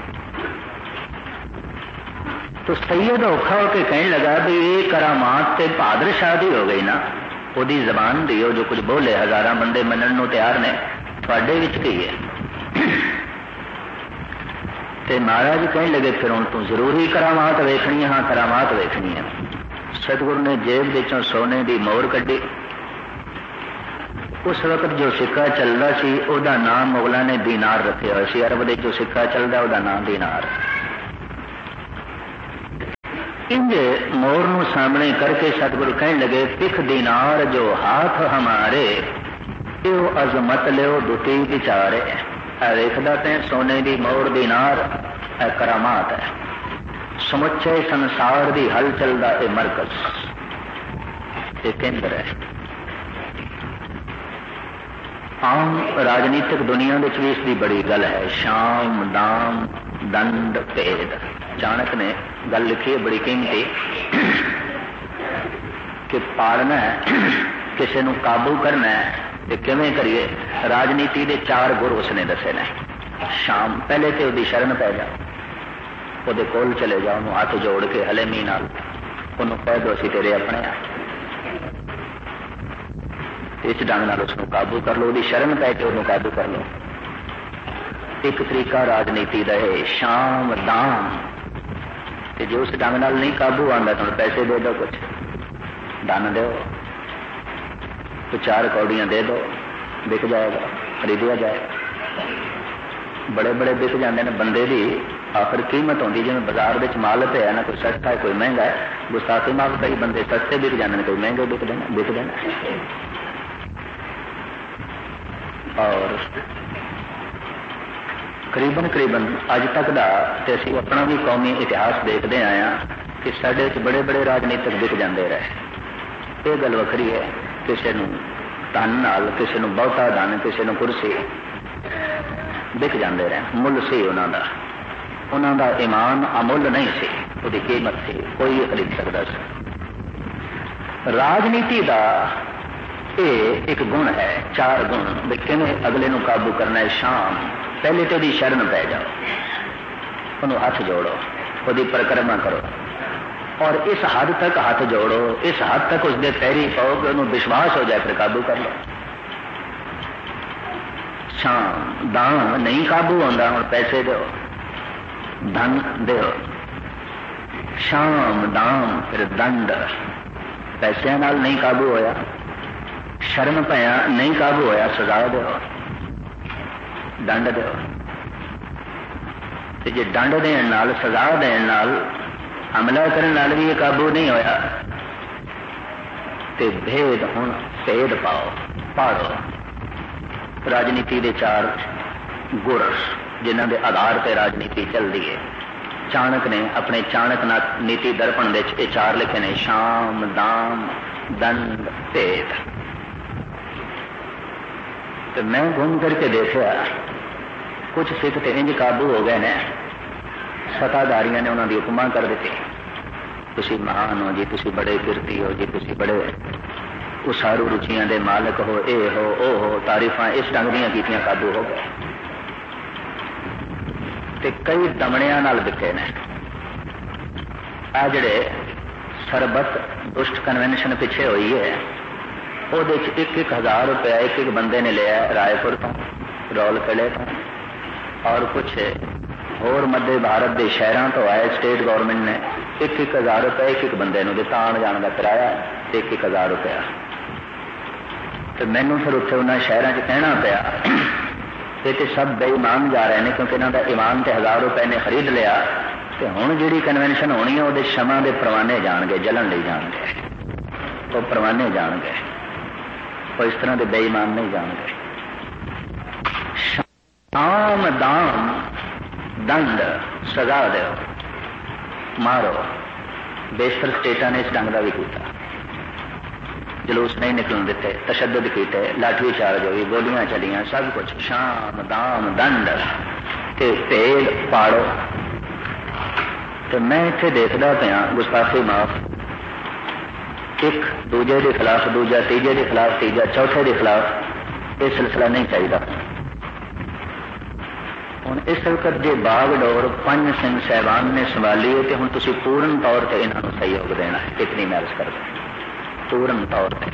तो सैयद औखा होकर कहने लगा भी ये करामात से बहादुर शाह दी हो गई ना, ਉਹਦੀ ਜ਼ਬਾਨ ਦੀ ਉਹ ਜੋ ਕੁਝ ਬੋਲੇ ਹਜ਼ਾਰਾਂ ਬੰਦੇ ਮੰਨਣ ਨੂੰ ਤਿਆਰ ਨੇ, ਤੁਹਾਡੇ ਵਿੱਚ ਕੀ ਹੈ? ਤੇ ਮਹਾਰਾਜ ਕਹਿਣ ਲੱਗੇ ਫਿਰ ਹੁਣ ਤੂੰ ਜ਼ਰੂਰੀ ਕਰਾਮਾਤ ਵੇਖਣੀ ਹੈ? ਹਾਂ ਕਰਾਮਾਤ ਵੇਖਣੀ ਹੈ। ਸਤਿਗੁਰੂ ਨੇ ਜੇਬ ਵਿੱਚੋਂ ਸੋਨੇ ਦੀ ਮੋਹਰ ਕੱਢੀ, उस वक्त जो सिक्का चलता सी उहदा नाम मुगलों ने दीनार रखे हुए सी। अरब दे जो सिक्का चलता उहदा नाम दीनार। इंज मोर नूं सामने करके सतगुरु कहने लगे, पिख दीनार जो हाथ हमारे, यो अजमत लियो दुती विचारे। देखदा ते सोने की मोर दीनार करामात है, समुचे संसार की हलचल का यह मरकज, ये केंद्र है। आम राजनीतिक दुनिया भी इसकी बड़ी गल है, शाम दाम दंड भेद। चाणक ने गल लिखी है बड़ी कीमती कि पालना है, किसी को काबू करना है तो किवें करिए। राजनीति के चार गुर उसने दसे ने। शाम पहले तो उसकी शरण पै जाओ, वो कोल चले जाओ, उन्होंने हाथ जोड़ के हलेमी नाल उन्होंने कह दो असीं तेरे अपने आ, इस ढंग नाल उसको काबू कर लो, उसकी शरण पै के उन्होंने काबू कर लो। एक तरीका राजनीति का है शाम दाम, जो उस ढंग नाल नहीं काबू आंदा तो पैसे दे दो, कुछ धन दो, तो चार कौड़ियां दे दो, बिक जाएगा, खरीदिया जाएगा। बड़े बड़े बिक जाते हैं बंदे की आखिर कीमत होती, जिवें बाजार में माल पे है ना, कोई सस्ता है कोई महंगा है। गुस्ताखी माफ कई बंदे सस्ते बिक जाते हैं, कोई महंगे बिकते हैं बिकते हैं। और करीबन करीबन अज तक का तो असीं अपना भी कौमी इतिहास देखते आए हैं कि साडे च बड़े बड़े राजनीतिक बिक जाते रहे। ये गल वखरी है, किसी को धन नाल, किसी को बहुता धन, किसी को कुर्सी बिक जाते रहे। मुल सी उन्हों का, उन्हों का ईमान अमुल नहीं सी, उसकी कीमत सी, कोई खरीद सकता सी। राजनीति का ये एक गुण है, चार गुण भी किवें अगले नूं काबू करना है। शाम पहले तो दी शरण पै जाओ, उन्होंने हाथ जोड़ो, उसकी परिक्रमा करो, और इस हद तक हाथ जोड़ो, इस हद तक उसके पैरी पाओ कि उन्होंने विश्वास हो जाए, फिर काबू कर लो। शाम दाम नहीं काबू होता, हम पैसे दो, धन दो। शाम दाम फिर दंड, पैसों नाल नहीं काबू होया, शरण पाया नहीं काबू होया, सजा दो, दंड दो। जे दंड देण नाल, सजा देण नाल, हमला करने नाल भी ये काबू नहीं होया, ते भेद हुण भेद पाओ, पाड़ो। राजनीति के चार गुर जिन्हां दे आधार पर राजनीति चलती है। चाणक ने अपने चाणक नीति दर्पण विच ये चार लिखे ने, शाम दाम दंड भेद। तो मैं घूम करके देखा कुछ सिख तो इंज काबू हो गए ने, सत्ताधारियों ने उन्होंने हुक्म कर दी, तुसी महान हो जी, तुसी बड़े कीर्ति हो जी, तुसी बड़े उसारू रुचियां दे मालक हो, ए हो ओ हो, तारीफां इस ढंग दीयां कीतियां, काबू हो गए। ते कई दमड़ियां नाल बिके ने। आ जिहड़े सरबत दुष्ट कन्वेंशन पिछे हुई है, ਉਹਦੇ ਚ एक एक हजार रुपया एक एक बंदे ने लिया रायपुर तो, रौल किले तो, और कुछ होर मध्य भारत के शहरों तो आए। स्टेट गवर्नमेंट ने एक एक हजार रुपया एक एक बंदे को दिता, आने जाने का किराया एक एक हजार रुपया। तो मैनू फिर उत्थे उन्होंने शहरों च कहना पाया ये तो सब बेईमान जा रहे हैं, क्योंकि इन्हों का ईमान तो हजार रुपए ने खरीद लिया। तो हुण जिहड़ी कन्वेंशन होनी है वो क्षमा के परवाने जाणगे, जलन नहीं जाणगे, वो परवाने जाणगे, वो इस तरह के बेईमान नहीं जाणगे। शाम दाम दंड सजा दो, मारो। बेशतर स्टेटा ने इस ढंग का भी किया, जलूस नहीं निकलन देते, तशद्दुद किए, लाठी चार्ज हुई, गोलियां चलियां, सब कुछ। शाम दाम दंड ते भेद पाड़ो। तो मैं इत्थे देखदा पिया गुस्ताखी माफ, एक दूजे के खिलाफ दूजा, तीजे के खिलाफ तीजा, चौथे के खिलाफ यह सिलसिला नहीं चाहिए। हुण इस वक्त जो बागडोर पंज सिंह साहबान ने संभाली है, तो हुण तुसीं पूर्ण तौर पर इन्हों सहयोग देना है, इतनी मैं अर्ज करदा, पूर्ण तौर पर।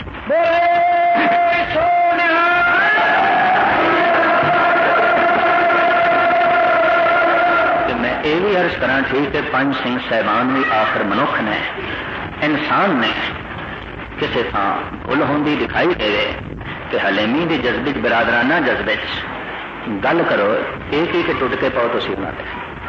मैं ये भी अर्ज करा, ठीक है पंज सिंह साहबान भी आखिर मनुख ने, इंसान ने, किसी थां भुल होंदी दिखाई दे कि हलेमी के जज्बे बिरादराना जज्बे गल करो, एक ही टुट के पाओ तुम उन्होंने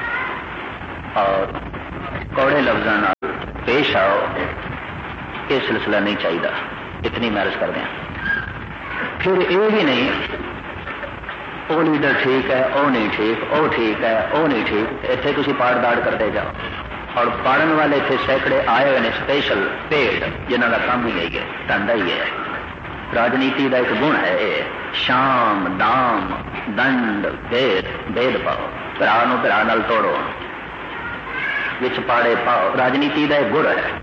और कौड़े लफ्जों नाल पेश आओ, ये सिलसिला नहीं चाहिए। इतनी मैं अर्ज कर दें। फिर ये भी नहीं वो लीडर ठीक है, वो नहीं ठीक, वो ठीक है, वो नहीं ठीक, इतने तुम पाड़ दाड़ करते जाओ। और पाड़न वाले इतने सैकड़े आए हुए ने स्पेशल पेड़, जिन्हों का काम ही यही है, धंधा ही है। राजनीति का एक गुण है शाम, दाम, दंड, भेद भेदभाव, भरा नूं भरा नाल तोड़ो, विच पाड़े पाओ। राजनीति का एक गुण है।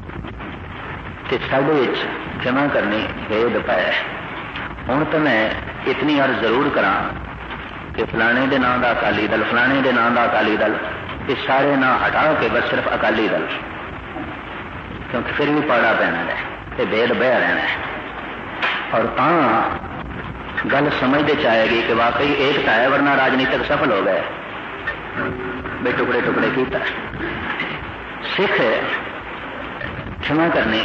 साडे क्षमा करनी भेद पै। हुण तो मैं इतनी अर्ज जरूर करा कि फलाने के नाम का अकाली दल, फलाने के नाम का अकाली दल, ये सारे ना हटा के बस सिर्फ अकाली दल, क्योंकि फिर भी पाड़ा पैना है, ये भेद बह रहना है। और तां गल समझते चाहेगी कि वाकई एकता है, वरना राजनीतिक सफल हो गए, बे टुकड़े टुकड़े किया। सिख क्षमा करनी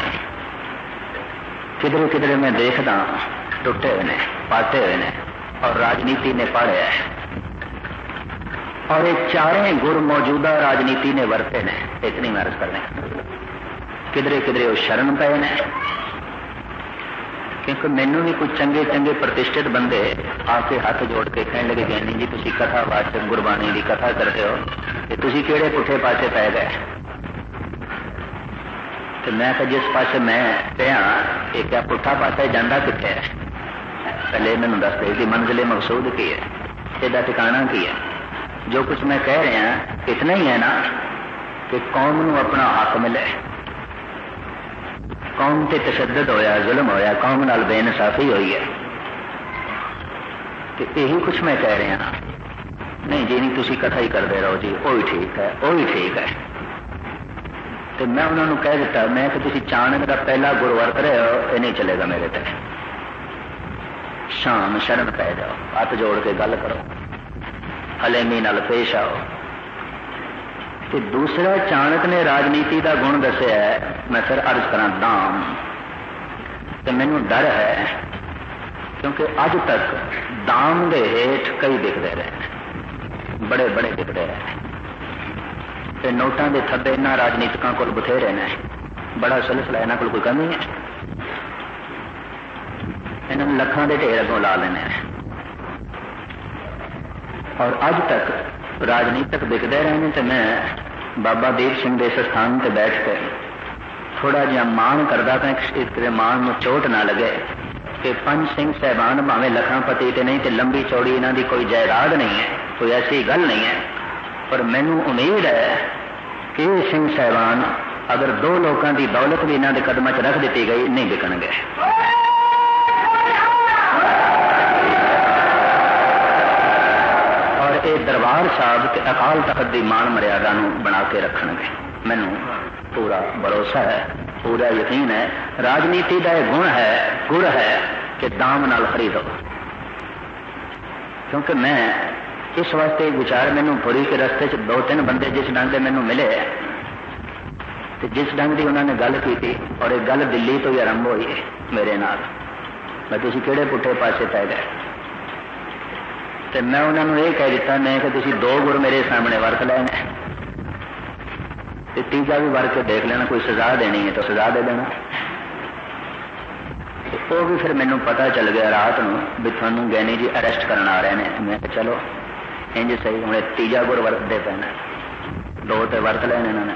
किधरे किधरे मैं देखदा टुटे हुए ने, पाटे हुए ने, और राजनीति ने पाड़े है। और ये चारें गुर मौजूदा राजनीति ने वरते ने, इतनी मैं अर्ज करने। किधरे किधरे वो शरण पे ने, क्योंकि मैनू भी कुछ चंगे चंगे प्रतिष्ठित बंदे आके हाथ जोड़ के कहने लगे कि नहीं जी तुसी कथा वाचक गुरबाणी की कथा करते हो, कि तुसी केड़े पुठे पासे पै गए। तो मैं कहा जिस पासे मैं पिया ये क्या पुठा पासा जाता कितने है, पहले मैनू दस दे कि मंजिले मकसूद की है, इसका ठिकाना की है। जो कुछ मैं कह रहा इतना ही है ना कि कौम नू अपना हक मिले, कौम ते तशद्दद होया, जुल्म होया, कौम नाल बेइंसाफी हुई है, तो यही कुछ मैं कह रहा। नहीं जी नहीं तुसी कथा ही करते रहो जी, वो ही ठीक है, वो ही ठीक है। तो मैं उन्होंने कह दिता, मैं कि तुसी चाणक का पहला गुरु वरत रहे हो, ये नहीं चलेगा मेरे ते। शाम शरण पै जाओ, हाथ जोड़ के गल करो, हलेमी नाल पेश आओ। तो दूसरा चाणक ने राजनीति का गुण दसिया है, मैं फिर अर्ज करा दाम। तो मैनू डर है क्योंकि अज तक दाम के हेठ कई दिखते रहे, बड़े बड़े दिखते रहे। तो नोटां के थब्बे इन्हां राजनीतिकां कोल बथेरे ने, बड़ा सिलसिला इन्हां कोल कोई कमी है, इन्होंने लखां के ढेर अगों ला लेने। और अज तक राजनीतिक दिखते रहे हैं। तो मैं बाबा दीप सिंह के इस स्थान पर बैठ के थोड़ा जिहा मान करता था, इस मान में चोट ना लगे कि पंच सिंह साहबान भावें लखापति तो नहीं, तो लंबी चौड़ी इन्हों की कोई जायदाद नहीं है, कोई ऐसी गल नहीं है। पर मैनू उम्मीद है कि सिंह साहबान अगर दो लोगों की दौलत भी इन्हों के कदम च रख दी गई नहीं बिकणगे। और ये दरबार साहब के अकाल तख्त की मान मर्यादा बना के रखणगे। मैनू पूरा भरोसा है, पूरा यकीन है। राजनीति का यह गुण है, गुर है कि दाम नाल खरीदो। क्योंकि मैं इस वास्ते विचार मैनू पूरी के रस्ते च दो तीन बंदे जिस ढंग से मैनू मिले, तो जिस ढंग की उन्होंने गल की थी, और एक गल दिल्ली तो ही आरंभ हुई है मेरे नाल, मैं तुसी केड़े पुठे पासे पै गए। तो मैं उन्होंने ये कह दिता, मैं कि तुसी दो गुर मेरे सामने वरत लेने, तीजा भी वर के देख लेना, कोई सजा देनी है तो सजा दे देना। तो वो भी फिर मैनू पता चल गया रात को भी थानू गैनी जी अरेस्ट करना आ रहे हैं। मैं चलो इंज सही, हूँ तीजा गुर वरतते पैना, दो तो वरत लेने इन्होंने।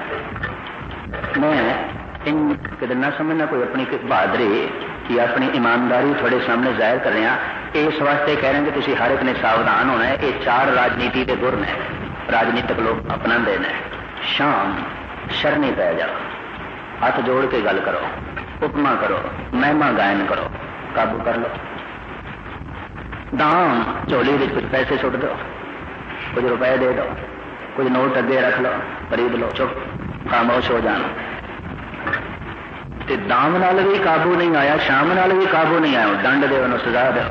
मैं इन कितने ना समझना कोई अपनी बहादुरी या अपनी ईमानदारी थोड़े सामने जाहिर कर रहे हैं। इस वास्ते कह रहे हैं कि तुसी हर एक ने सावधान होना है। ये चार राजनीति के गुर ने, राजनीतिक लोग अपना देने। शाम शरणी पै जाओ, हाथ जोड़ के गल करो, उपमा करो, महिमा गायन करो, काबू कर लो। दाम झोली में कुछ पैसे सुट दो, कुछ रुपए दे दो, कुछ नोट अगे रख लो, खरीद लो, चुप खामोश हो जाना। ते दाम नाल भी काबू नहीं आया, शाम नाल भी काबू नहीं आया, दंड दे, उन्होंने सजा दो।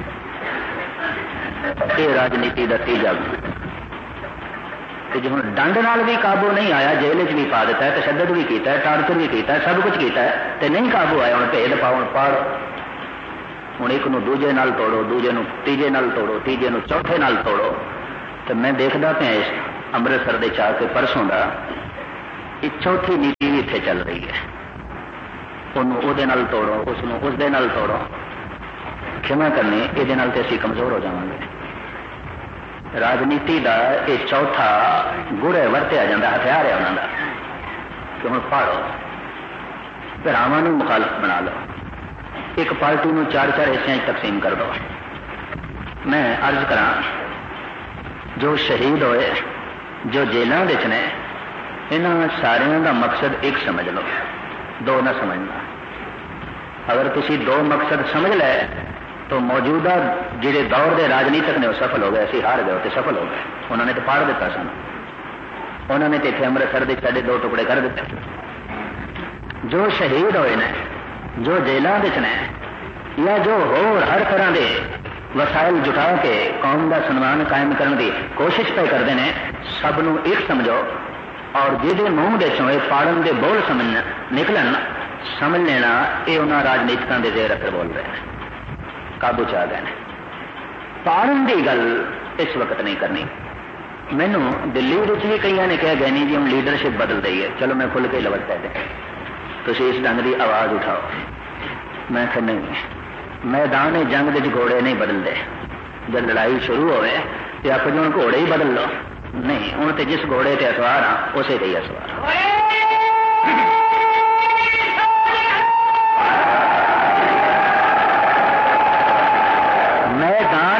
ये राजनीति का तीजा गुण। जो हम दंड नाल भी काबू नहीं आया, जेल च भी पा दिता है, तशद्दद भी किया है, टार्चर भी किया है, सब कुछ किया है, तो नहीं काबू आया, हम भेद पाओ पाड़ो। हुण एक नूं दूजे नाल तोड़ो, दूजे नूं तीजे नाल तोड़ो, तीजे नूं चौथे नाल तोड़ो। तो मैं देखदा पिया इस अमृतसर दे चा के परसों दा ये चौथी नीति भी इत्थे चल रही है। उन्होंने उहदे नाल तोड़ो, उसनूं उसदे नाल तोड़ो। क्षमा करनी, इहदे नाल ते असीं कमजोर हो जावांगे। राजनीति का ये चौथा गुड़ है, वरत्या जांदा हथियार है उन्होंने कि हुण पाड़ो, भरावां नूं मुखालफ बना लो, एक पार्टी नूं चार चार हिस्सियां तकसीम कर दो। मैं अर्ज करा, जो शहीद होए, जो जेलों विच ने, इन्हां सारियां दा मकसद एक समझ लो, दो ना समझना। अगर तुसी दो मकसद समझ ले तो मौजूदा जिहड़े दौर के राजनीतिक ने सफल हो गए, असीं हार गए तो सफल हो गए। उन्होंने तो पाड़ दिता सन, उन्होंने तो इत्थे अमृतसर के साढ़े दो टुकड़े कर दिते। जो शहीद होए ने, जो जेलों विच ने, या जो होर हर तरह के वसाइल जुटा के कौम का सन्मान कायम करने की कोशिश पे करते हैं, सबनों एक समझो और जिहदे मूँह दे चों पाड़न के बोल समझ निकलन, समझ लेना ये उन्होंने राजनीतिकों के जेर अखर बोल रहे हैं, काबू च आ गए। पाड़न की गल इस वक्त नहीं करनी। मैनू दिल्ली भी कई ने कहा गए नहीं जी हम लीडरशिप बदल दी है, चलो मैं खुल के लवज कहते तुम इस ढंग की आवाज़ उठाओ। मैं कहा नहीं, मैदान जंग के घोड़े नहीं बदलते। जब लड़ाई शुरू होवे तो आप जो घोड़े ही बदल लो, नहीं हूँ तो जिस घोड़े ते असवार हाँ उसे ही असवार। मैदान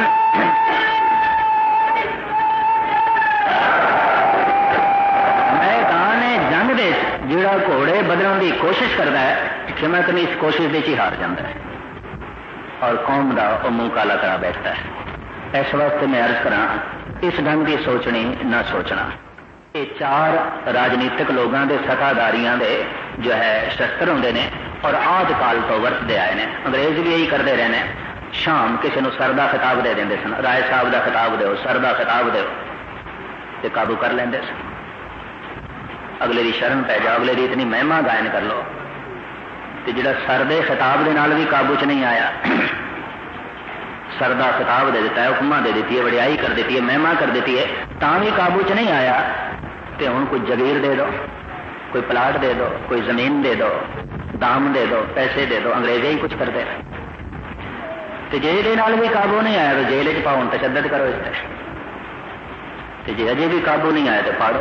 मैदान जंग दे जिहड़ा घोड़े बदलने की कोशिश करता है, क्षमा करनी इस कोशिश में ही हार जाता है और कौम का वह मुंह काला करा बैठता है। इस वास्ते मैं अर्ज करा, इस ढंग की सोचनी ना सोचना। ये चार राजनीतिक लोगों के सत्ताधारियों के जो है शस्त्र होंगे ने और आद काल तो वरतते आए हैं। अंग्रेज भी यही करते रहे हैं। शाम किसी को सर का खिताब दे देंगे सन, राय साहब का खिताब दो, सर का खिताब दो, तो काबू कर लेंगे सन। अगले की शरण पै जाओ, अगले की इतनी महिमा गायन कर लो, तो जिहड़ा सर दे खिताब के नाल भी काबू च नहीं आया, सर का खिताब दे दिता है, हुक्मा दे दी है, वडियाई कर दी है, महिमा कर दी है, तां भी काबू च नहीं आया, तो हुण कोई जगीर दे दो, कोई प्लाट दे दो, कोई जमीन दे दो, दाम दे दो, पैसे दे दो, अंग्रेजे ही कुछ करते रहे। तो जे दे नाल भी काबू नहीं आया तो जेल च पाओ, तशद्दद करो इस तरह। तो जे अजे भी काबू नहीं आया तो पाड़ो,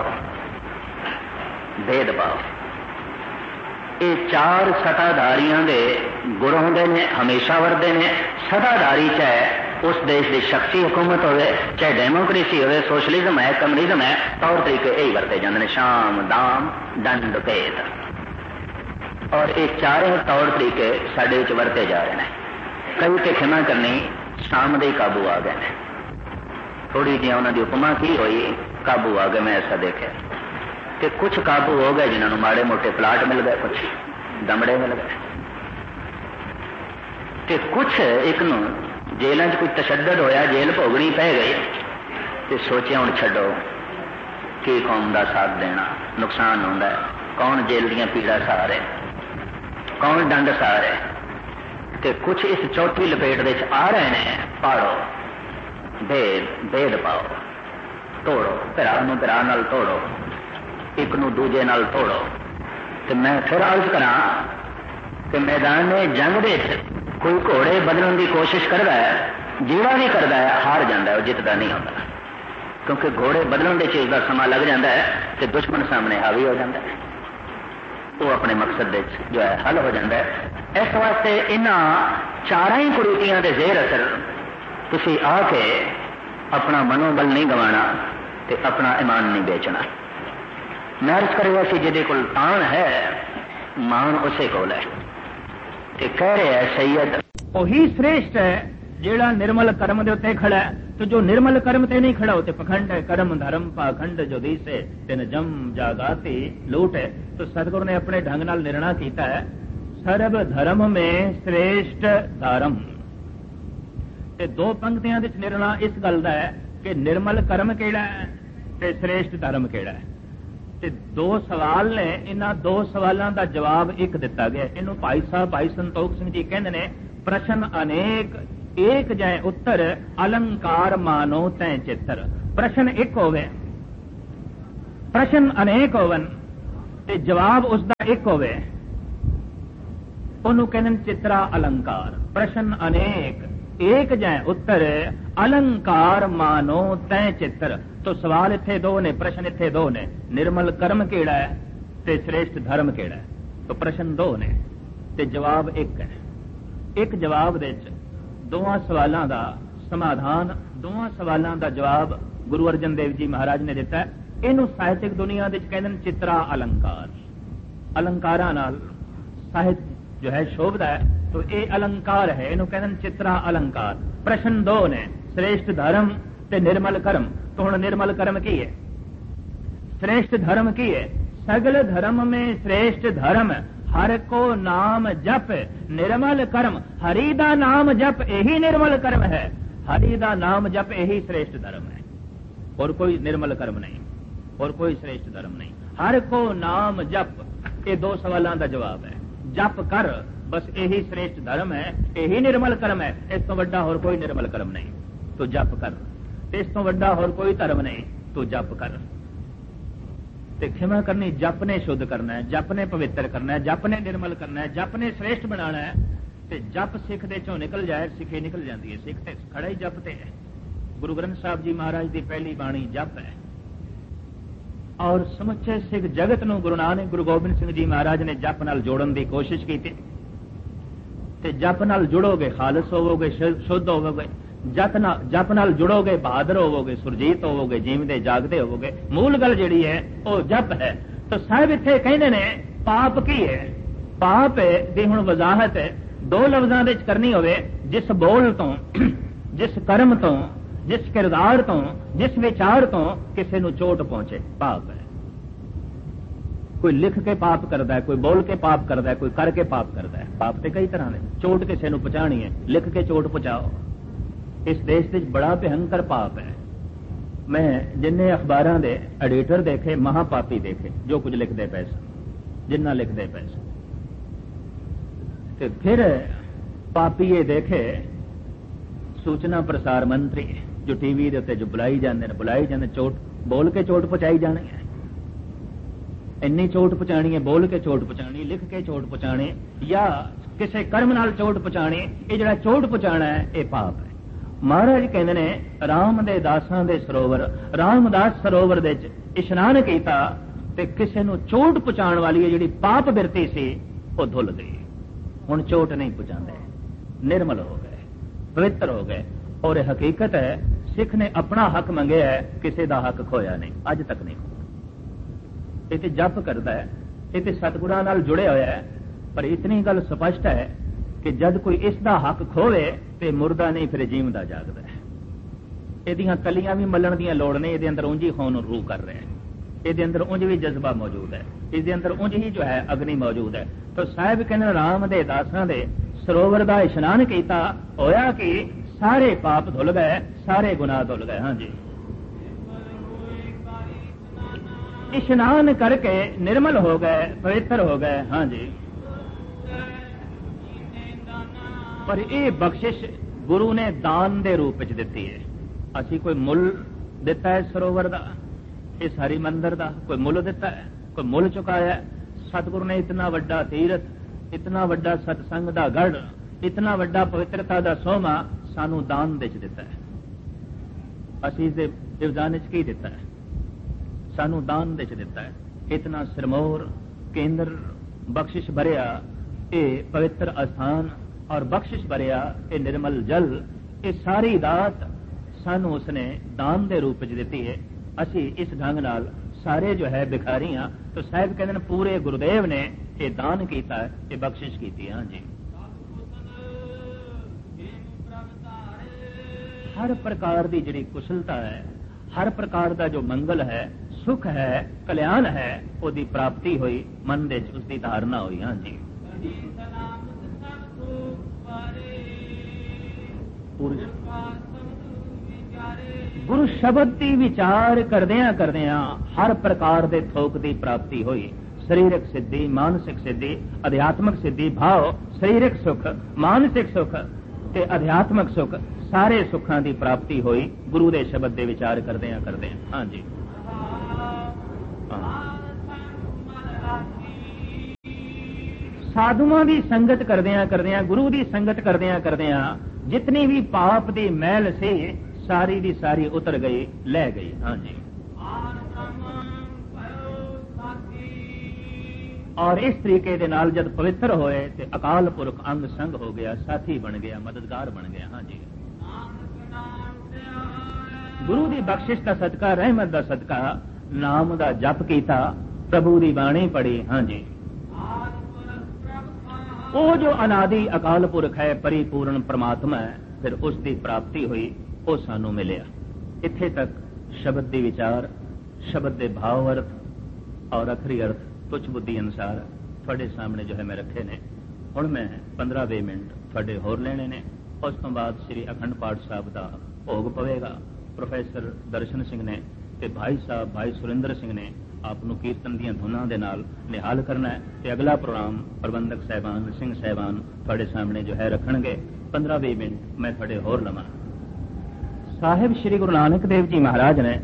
भेद पाओ। ये चार सत्ताधारियों के गुण होंगे ने, हमेशा वरते हैं। सत्ताधारी चाहे उस देश की शख्सी हुकूमत हो, चाहे डेमोक्रेसी हो, सोशलिज्म है, कम्युनिज्म है, तौर तरीके यही वरते जाते हैं, शाम दाम दंड भेद। और ये चारे तौर तरीके साडे च वरते जा रहे हैं। कई तो क्षमा करनी शाम दे काबू आ गए, थोड़ी जी उन्होंने उपमा की हुई, काबू आ गए। मैं ऐसा देखे कि कुछ काबू हो गए जिन्होंने माड़े मोटे प्लाट मिल गए, कुछ दमड़े मिल गए, ते कुछ एक नूं जेलों च कोई तशद्दद होया, जेल भोगनी पै गई, तो सोचा हुण छड्डो कि कौम का साथ देना नुकसान होंदा है, कौन जेल दियां पीड़ा सहा रहे, कौन दंड सहा रहे। ते कुछ इस चौथी लपेट दे आ रहे हैं, पाड़ो, भेद भेद पाओ, तोड़ो, भरा नूं भरा नाल तोड़ो, एक नूं दूजे नाल तोड़ो। तो मैं फिर अर्ज करा कि मैदान जंग दे कोई घोड़े बदलने की कोशिश करता है, जिहड़ा भी करता है हार जाता है, जितदा नहीं होता, क्योंकि घोड़े बदलने की चीज़ का समा लग जाता है तो दुश्मन सामने हावी हो जाता है, वो अपने मकसद दे जो है हल हो जाता है। इस वास्ते इन्हां चारों ही कुरीतियां दे जेर असर तुसी आके अपना मनोबल नहीं गवाना ते अपना ईमान नहीं बेचना। मैं अर्ज करेगा सी जिहदे कोल तान है मान उसे कोल है, ते कह रहे है सैयद वही श्रेष्ठ है जेड़ा निर्मल कर्म दे उत्ते खड़ा है। तो जो निर्मल कर्म ते नहीं खड़ा होते पखंड है, कर्म धर्म पाखंड जो दिसे तिन जम जागाती लूट है। तो सतगुरु ने अपने ढंग नाल निर्णय किया है, सर्व धर्म में श्रेष्ठ धर्म। ते दो पंक्तियां दे निर्णय इस गल दा है कि निर्मल कर्म केड़ा है ते श्रेष्ठ धर्म केड़ा है। ते दो सवाल ने, इन्हां दो सवालों का जवाब एक दिता गया। इन्हों भाई साहब भाई संतोख सिंह जी कहते हैं प्रश्न अनेक एक जय उत्तर अलंकार मानो तै चित्र। प्रश्न एक होवे, प्रश्न अनेक होवन ते जवाब उसका एक होवे, ਉਹਨੂੰ ਕਹਿੰਦੇ ਨੇ ਚਿਤਰਾ ਅਲੰਕਾਰ। ਪ੍ਰਸ਼ਨ ਅਨੇਕ ਏਕ ਜੈ ਉੱਤਰ ਅਲੰਕਾਰ ਮਾਨੋ ਤੈ ਚਿੱਤਰ। ਤੋ ਸਵਾਲ ਇੱਥੇ ਦੋ ਨੇ, ਪ੍ਰਸ਼ਨ ਇੱਥੇ ਦੋ ਨੇ, ਨਿਰਮਲ ਕਰਮ ਕਿਹੜਾ ਹੈ ਤੇ ਸ੍ਰੇਸ਼ਟ ਧਰਮ ਕਿਹੜਾ ਹੈ। ਤੋ ਪ੍ਰਸ਼ਨ ਦੋ ਨੇ ਤੇ ਜਵਾਬ ਇੱਕ ਹੈ। ਇੱਕ ਜਵਾਬ ਦੇ ਵਿੱਚ ਦੋਵਾਂ ਸਵਾਲਾਂ ਦਾ ਸਮਾਧਾਨ, ਦੋਵਾਂ ਸਵਾਲਾਂ ਦਾ ਜਵਾਬ ਗੁਰੂ ਅਰਜਨ ਦੇਵ ਜੀ ਮਹਾਰਾਜ ਨੇ ਦਿੱਤਾ। ਇਹਨੂੰ ਸਾਹਿਤਿਕ ਦੁਨੀਆ ਦੇ ਵਿੱਚ ਕਹਿੰਦੇ ਨੇ ਚਿਤਰਾ ਅਲੰਕਾਰ। ਅਲੰਕਾਰਾਂ ਨਾਲ ਸਾਹਿਤ जो है शोभदा है, तो ये अलंकार है, इन्हों कहते हैं चित्रा अलंकार। प्रश्न दो ने श्रेष्ठ धर्म ते निर्मल कर्म। तो हुण निर्मल कर्म की है, श्रेष्ठ धर्म की है। सगल धर्म में श्रेष्ठ धर्म हर को नाम जप निर्मल कर्म। हरि दा नाम जप यही निर्मल कर्म है, हरि दा नाम जप यही श्रेष्ठ धर्म है, और कोई निर्मल कर्म नहीं, और कोई श्रेष्ठ धर्म नहीं। हर को नाम जप, ये दो सवालों का जवाब है। जप कर, बस यही श्रेष्ठ धर्म है, यही निर्मल कर्म है। इस तो वड्डा और कोई निर्मल कर्म नहीं, तो जप कर। इस तो वड्डा और कोई धर्म नहीं, तो जप कर। ते क्षमा करनी, जप ने शुद्ध करना है, जप ने पवित्र करना है, जप ने निर्मल करना है, जप ने श्रेष्ठ बनाना है। ते जप सिख दे चों निकल जाए, सिखे निकल जाती है। सिख ते खड़ा ही जप ते है। गुरु ग्रंथ साहब जी महाराज की पहली बाणी जप है, और समुचे सिख जगत नूं गुरु नानक गुरु गोबिंद सिंह जी महाराज ने जप नाल जोड़न की कोशिश की। ते जप नाल जुड़ोगे खालस होवोगे, शुद्ध होवोगे। जप नाल जप नाल जुड़ोगे बहादुर होवोगे, सुरजीत होवोगे, जीवदे जागदे होवोगे। मूल गल जिहड़ी है वो जप है। तो साहब इत्थे कहंदे ने पाप की है, पाप दी हुण वजाहत दो लफ्जां दे विच करनी होवे। जिस बोल तो, जिस कर्म तो, जिस किरदार तो, जिस विचार तो किसी नूं चोट पहुंचे, पाप है। कोई लिख के पाप करता है, कोई बोल के पाप करता है, कोई करके पाप करता है। पाप तो कई तरह ने। चोट किसी नूं पहुंचानी है, लिख के चोट पहुंचाओ। इस देश में बड़ा भयंकर पाप है। मैं जिन्ने अखबारां दे एडिटर देखे, महापापी देखे, जो कुछ लिखते पैसा, जिन्ना लिखते पैसा। ते फिर पापी ये देखे सूचना प्रसार मंत्री जो टीवी दे उत्ते जो बुलाई जाते हैं, बुलाई जाते, चोट बोल के चोट पहुंचाई जानी है। इन्नी चोट पहुंचानी है, बोल के चोट पहुंचानी, लिख के चोट पहुंचानी, या किसी कर्म नाल चोट पहुंचानी। ये जिहड़ा चोट पहुंचाना है ये पाप है। महाराज कहते ने राम दे दासां दे सरोवर, रामदास सरोवर दे विच इशनान कीता ते किसी नूं चोट पहुंचाण वाली जिहड़ी पाप बिरती सी वो धुल गई। हुण चोट नहीं पहुंचाते, निर्मल हो गए, पवित्र हो गए। और हकीकत है सिख ने अपना हक मंगया है, किसी का हक खोया नहीं, अज तक नहीं। ये तो जप करता है, ये तो सतगुरां नाल जुड़े होया है। पर इतनी गल स्पष्ट है कि जब कोई इसका हक खोवे तो मुर्दा नहीं, फिर जीवदा जागदा है। इहदियां कलियां भी मलण दी लोड़ नहीं, इहदे अंदर उंज ही खून रू कर रहे हैं, इहदे अंदर उंज भी जज्बा मौजूद है, इसके अंदर उंज ही जो है अग्नि मौजूद है। तो साहिब कहने राम दे दासां दे सरोवर का इशनान किया, होया कि सारे पाप धुल गए, सारे गुनाह धुल गए। हाँ जी, इशनान करके निर्मल हो गए, पवित्र हो गए। हाँ जी, पर यह बख्शिश गुरु ने दान दे रूप में दिती है। असी कोई मुल दिता है सरोवर का, इस हरि मंदिर का कोई मुल दिता है, कोई मुल चुकाया है। सतगुरु ने इतना वड्डा तीरथ, इतना वड्डा सतसंग का गढ़, इतना वड्डा पवित्रता का सोमा सानू दान दे दिता है। असी इस इवजान की दिता है, सानू दान दे दिता है। इतना सिरमौर केंद्र बख्शिश भरिया ये पवित्र अस्थान और बख्शिश भरिया ये निर्मल जल, ये सारी दात सानू उसने दान दे रूप में दी है। असी इस ढंग नाल सारे जो है भिखारी हाँ। तो साहिब कहते हैं पूरे गुरुदेव ने ये दान किया है, ये बख्शिश की। हाँ जी, हर प्रकार की जिहड़ी कुशलता है, हर प्रकार का जो मंगल है, सुख है, कल्याण है, उसकी प्राप्ति हुई, मन दे उसकी धारणा हुई। हाँ जी, गुरु शब्द की विचार करदियां करदियां हर प्रकार के थोक की प्राप्ति हुई। शरीरक सिद्धि, मानसिक सिद्धि, अध्यात्मक सिद्धि, भाव ਸਰੀਰਕ ਸੁਖ, ਮਾਨਸਿਕ ਸੁਖ ਤੇ ਅਧਿਆਤਮਕ ਸੁਖ, ਸਾਰੇ ਸੁੱਖਾਂ ਦੀ ਪ੍ਰਾਪਤੀ ਹੋਈ ਗੁਰੂ ਦੇ ਸ਼ਬਦ ਦੇ ਵਿਚਾਰ ਕਰਦਿਆਂ ਕਰਦਿਆਂ। ਹਾਂਜੀ, ਸਾਧੂਆਂ ਦੀ ਸੰਗਤ ਕਰਦਿਆਂ ਕਰਦਿਆਂ, ਗੁਰੂ ਦੀ ਸੰਗਤ ਕਰਦਿਆਂ ਕਰਦਿਆਂ ਜਿਤਨੀ ਵੀ ਪਾਪ ਦੀ ਮੈਲ ਸੀ ਸਾਰੀ ਦੀ ਸਾਰੀ ਉਤਰ ਗਈ, ਲੈ ਗਈ। ਹਾਂਜੀ, ਔਰ ਇਸ ਤਰੀਕੇ ਦੇ ਨਾਲ ਜਦ ਪਵਿੱਤਰ ਹੋਏ ਤੇ ਅਕਾਲ ਪੁਰਖ ਅੰਗ ਸੰਗ ਹੋ ਗਿਆ, ਸਾਥੀ ਬਣ ਗਿਆ, ਮਦਦਗਾਰ ਬਣ ਗਿਆ। ਹਾਂਜੀ, ਗੁਰੂ ਦੀ ਬਖਸ਼ਿਸ਼ ਦਾ ਸਦਕਾ, ਰਹਿਮਤ ਦਾ ਸਦਕਾ ਨਾਮ ਦਾ ਜਪ ਕੀਤਾ, ਪ੍ਰਭੂ ਦੀ ਬਾਣੀ ਪੜ੍ਹੀ। ਹਾਂਜੀ, ਉਹ ਜੋ ਅਨਾਦਿ ਅਕਾਲ ਪੁਰਖ ਹੈ, ਪਰਿਪੂਰਨ ਪ੍ਰਮਾਤਮਾ ਹੈ, ਫਿਰ ਉਸ ਦੀ ਪ੍ਰਾਪਤੀ ਹੋਈ, ਉਹ ਸਾਨੂੰ ਮਿਲਿਆ। ਇੱਥੇ ਤੱਕ ਸ਼ਬਦ ਦੇ ਵਿਚਾਰ, ਸ਼ਬਦ ਦੇ ਭਾਵ ਅਰਥ ਔਰ ਅਖਰੀ ਅਰਥ ਤੁਛ ਬੁੱਧੀ ਅਨੁਸਾਰ ਤੁਹਾਡੇ ਸਾਹਮਣੇ ਜੋ ਹੈ ਮੈਂ ਰੱਖੇ ਨੇ। ਹੁਣ ਮੈਂ ਪੰਦਰਾਂ ਵੀਹ ਮਿੰਟ ਤੁਹਾਡੇ ਹੋਰ ਲੈਣੇ ਨੇ। ਉਸ ਤੋਂ ਬਾਅਦ ਸ੍ਰੀ ਅਖੰਡ ਪਾਠ ਸਾਹਿਬ ਦਾ ਭੋਗ ਪਵੇਗਾ। ਪ੍ਰੋਫੈਸਰ ਦਰਸ਼ਨ ਸਿੰਘ ਨੇ ਤੇ ਭਾਈ ਸਾਹਿਬ ਭਾਈ ਸੁਰਿੰਦਰ ਸਿੰਘ ਨੇ ਆਪ ਨੂੰ ਕੀਰਤਨ ਦੀਆਂ ਧੁਨਾਂ ਦੇ ਨਾਲ ਨਿਹਾਲ ਕਰਨਾ ਹੈ ਤੇ ਅਗਲਾ ਪ੍ਰੋਗਰਾਮ ਪ੍ਰਬੰਧਕ ਸਾਹਿਬਾਨ ਸਿੰਘ ਸਾਹਿਬਾਨ ਤੁਹਾਡੇ ਸਾਹਮਣੇ ਜੋ ਹੈ ਰੱਖਣਗੇ। ਪੰਦਰਾਂ ਵੀਹ ਮਿੰਟ ਮੈਂ ਤੁਹਾਡੇ ਹੋਰ ਲਵਾਂ। ਸਾਹਿਬ ਸ੍ਰੀ ਗੁਰੂ ਨਾਨਕ ਦੇਵ ਜੀ ਮਹਾਰਾਜ ਨੇ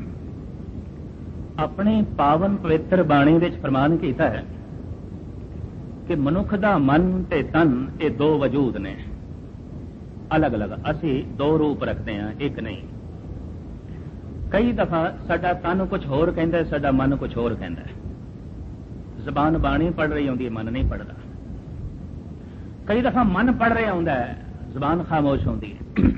ਆਪਣੀ ਪਾਵਨ ਪਵਿੱਤਰ ਬਾਣੀ ਵਿੱਚ ਫਰਮਾਨ ਕੀਤਾ ਹੈ ਕਿ ਮਨੁੱਖ ਦਾ ਮਨ ਤੇ ਤਨ ਇਹ ਦੋ ਵਜੂਦ ਨੇ, ਅਲੱਗ ਅਲੱਗ। ਅਸੀਂ ਦੋ ਰੂਪ ਰੱਖਦੇ ਹਾਂ, ਇੱਕ ਨਹੀਂ। ਕਈ ਦਫਾ ਸਾਡਾ ਤਨ ਕੁਝ ਹੋਰ ਕਹਿੰਦਾ, ਸਾਡਾ ਮਨ ਕੁਝ ਹੋਰ ਕਹਿੰਦਾ। ਜ਼ਬਾਨ ਬਾਣੀ ਪੜ੍ਹ ਰਹੀ ਹੁੰਦੀ ਹੈ, ਮਨ ਨਹੀਂ ਪੜ੍ਹਦਾ। ਕਈ ਦਫਾ ਮਨ ਪੜ੍ਹ ਰਿਹਾ ਹੁੰਦਾ ਹੈ, ਜ਼ਬਾਨ ਖਾਮੋਸ਼ ਹੁੰਦੀ ਹੈ।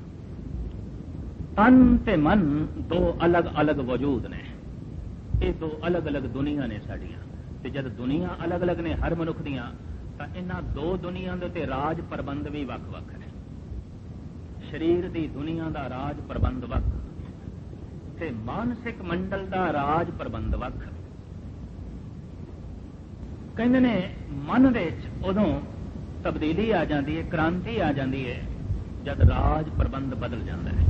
ਤਨ ਤੇ ਮਨ ਦੋ ਅਲੱਗ ਅਲੱਗ ਵਜੂਦ ਨੇ, ਇਹ ਦੋ ਅਲੱਗ ਅਲੱਗ ਦੁਨੀਆਂ ਨੇ ਸਾਡੀਆਂ। ਤੇ ਜਦ ਦੁਨੀਆਂ ਅਲੱਗ ਅਲੱਗ ਨੇ ਹਰ ਮਨੁੱਖ ਦੀਆਂ, ਤਾਂ ਇਹਨਾਂ ਦੋ ਦੁਨੀਆਂ ਦੇ ਉੱਤੇ ਰਾਜ ਪ੍ਰਬੰਧ ਵੀ ਵੱਖ ਵੱਖ ਨੇ। ਸਰੀਰ ਦੀ ਦੁਨੀਆਂ ਦਾ ਰਾਜ ਪ੍ਰਬੰਧ ਵੱਖ ਤੇ ਮਾਨਸਿਕ ਮੰਡਲ ਦਾ ਰਾਜ ਪ੍ਰਬੰਧ ਵੱਖ। ਕਹਿੰਦੇ ਨੇ ਮਨ ਦੇ ਵਿੱਚ ਉਦੋਂ ਤਬਦੀਲੀ ਆ ਜਾਂਦੀ ਹੈ, ਕ੍ਰਾਂਤੀ ਆ ਜਾਂਦੀ ਹੈ ਜਦ ਰਾਜ ਪ੍ਰਬੰਧ ਬਦਲ ਜਾਂਦਾ ਹੈ।